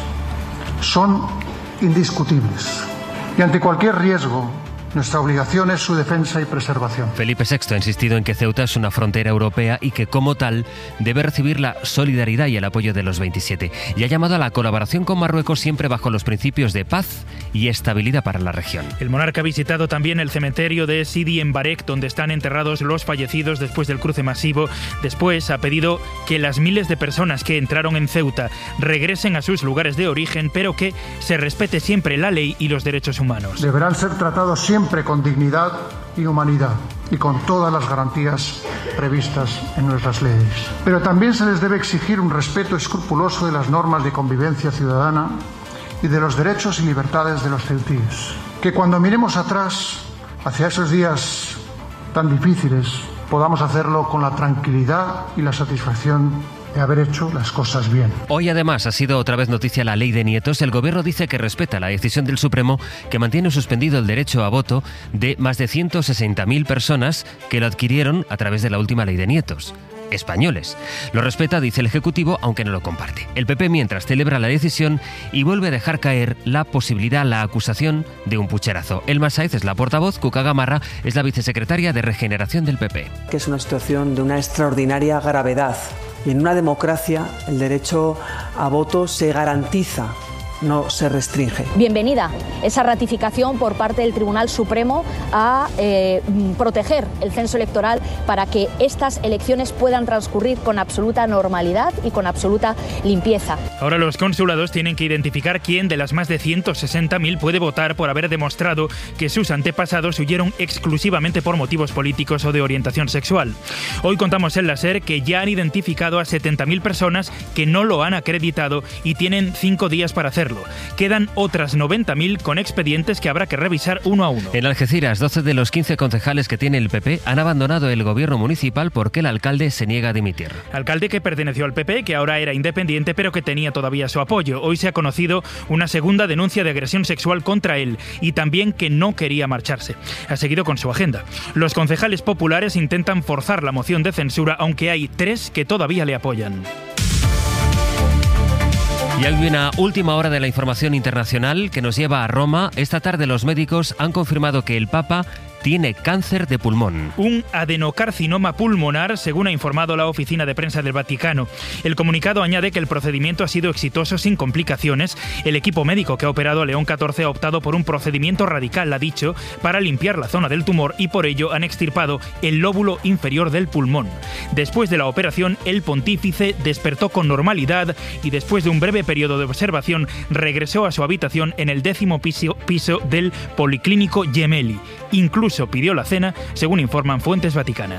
son indiscutibles. Y ante cualquier riesgo, nuestra obligación es su defensa y preservación. Felipe sexto ha insistido en que Ceuta es una frontera europea y que, como tal, debe recibir la solidaridad y el apoyo de los veintisiete. Y ha llamado a la colaboración con Marruecos siempre bajo los principios de paz y estabilidad para la región. El monarca ha visitado también el cementerio de Sidi en Barek, donde están enterrados los fallecidos después del cruce masivo. Después ha pedido que las miles de personas que entraron en Ceuta regresen a sus lugares de origen, pero que se respete siempre la ley y los derechos humanos. Deberán ser tratados siempre Siempre con dignidad y humanidad y con todas las garantías previstas en nuestras leyes. Pero también se les debe exigir un respeto escrupuloso de las normas de convivencia ciudadana y de los derechos y libertades de los ceutíes. Que cuando miremos atrás hacia esos días tan difíciles podamos hacerlo con la tranquilidad y la satisfacción de haber hecho las cosas bien. Hoy además ha sido otra vez noticia la ley de nietos. El gobierno dice que respeta la decisión del Supremo, que mantiene suspendido el derecho a voto de más de ciento sesenta mil personas que lo adquirieron a través de la última ley de nietos. Españoles. Lo respeta, dice el Ejecutivo, aunque no lo comparte. El P P, mientras, celebra la decisión y vuelve a dejar caer la posibilidad, la acusación de un pucherazo. Elma Sáez es la portavoz, Cuca Gamarra es la vicesecretaria de Regeneración del P P. Que es una situación de una extraordinaria gravedad. Y en una democracia el derecho a voto se garantiza, no se restringe. Bienvenida esa ratificación por parte del Tribunal Supremo a eh, proteger el censo electoral para que estas elecciones puedan transcurrir con absoluta normalidad y con absoluta limpieza. Ahora los consulados tienen que identificar quién de las más de ciento sesenta mil puede votar por haber demostrado que sus antepasados huyeron exclusivamente por motivos políticos o de orientación sexual. Hoy contamos en la SER que ya han identificado a setenta mil personas que no lo han acreditado y tienen cinco días para hacerlo. Quedan otras noventa mil con expedientes que habrá que revisar uno a uno. En Algeciras, doce de los quince concejales que tiene el P P han abandonado el gobierno municipal porque el alcalde se niega a dimitir. Alcalde que perteneció al P P, que ahora era independiente, pero que tenía todavía su apoyo. Hoy se ha conocido una segunda denuncia de agresión sexual contra él y también que no quería marcharse. Ha seguido con su agenda. Los concejales populares intentan forzar la moción de censura, aunque hay tres que todavía le apoyan. Y hay una última hora de la información internacional que nos lleva a Roma. Esta tarde los médicos han confirmado que el Papa tiene cáncer de pulmón. Un adenocarcinoma pulmonar, según ha informado la oficina de prensa del Vaticano. El comunicado añade que el procedimiento ha sido exitoso sin complicaciones. El equipo médico que ha operado a León catorce ha optado por un procedimiento radical, ha dicho, para limpiar la zona del tumor y por ello han extirpado el lóbulo inferior del pulmón. Después de la operación, el pontífice despertó con normalidad y después de un breve periodo de observación regresó a su habitación en el décimo piso, piso del Policlínico Gemelli. Incluso pidió la cena, según informan fuentes vaticanas.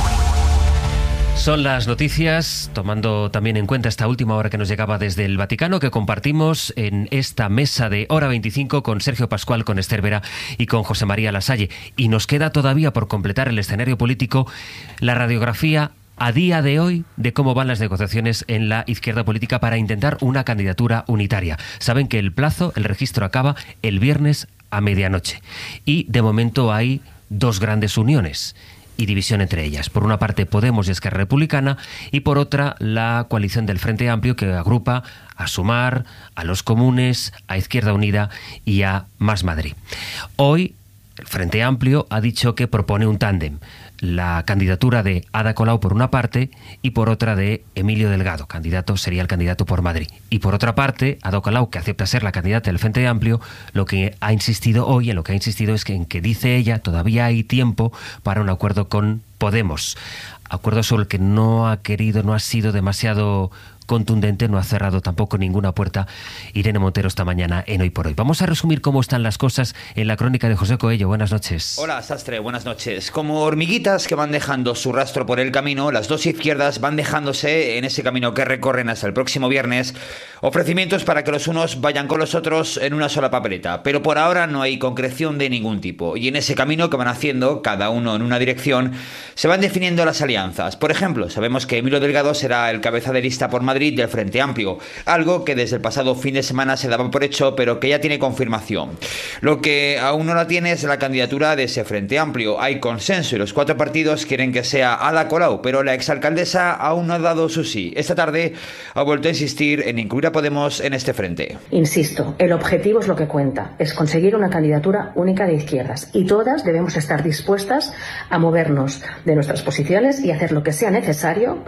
Son las noticias, tomando también en cuenta esta última hora que nos llegaba desde el Vaticano, que compartimos en esta mesa de Hora veinticinco con Sergio Pascual, con Esther Vera y con José María Lasalle. Y nos queda todavía por completar el escenario político la radiografía a día de hoy de cómo van las negociaciones en la izquierda política para intentar una candidatura unitaria. Saben que el plazo, el registro acaba el viernes a medianoche. Y de momento hay dos grandes uniones y división entre ellas. Por una parte Podemos y Esquerra Republicana y por otra la coalición del Frente Amplio, que agrupa a Sumar, a Los Comunes, a Izquierda Unida y a Más Madrid. Hoy el Frente Amplio ha dicho que propone un tándem. La candidatura de Ada Colau por una parte y por otra de Emilio Delgado, candidato, sería el candidato por Madrid. Y por otra parte, Ada Colau, que acepta ser la candidata del Frente Amplio, lo que ha insistido hoy, en lo que ha insistido es que en que dice ella todavía hay tiempo para un acuerdo con Podemos. Acuerdo sobre el que no ha querido, no ha sido demasiado contundente, no ha cerrado tampoco ninguna puerta Irene Montero esta mañana en Hoy por Hoy. Vamos a resumir cómo están las cosas en la crónica de José Coello. Buenas noches. Hola, Sastre, buenas noches. Como hormiguitas que van dejando su rastro por el camino, las dos izquierdas van dejándose en ese camino que recorren hasta el próximo viernes ofrecimientos para que los unos vayan con los otros en una sola papeleta. Pero por ahora no hay concreción de ningún tipo. Y en ese camino que van haciendo, cada uno en una dirección, se van definiendo las alianzas. Por ejemplo, sabemos que Emilio Delgado será el cabeza de lista por Madrid del Frente Amplio, algo que desde el pasado fin de semana se daba por hecho, pero que ya tiene confirmación. Lo que aún no la tiene es la candidatura de ese Frente Amplio. Hay consenso y los cuatro partidos quieren que sea Ada Colau, pero la exalcaldesa aún no ha dado su sí. Esta tarde ha vuelto a insistir en incluir a Podemos en este frente. Insisto, el objetivo es lo que cuenta, es conseguir una candidatura única de izquierdas y todas debemos estar dispuestas a movernos de nuestras posiciones y hacer lo que sea necesario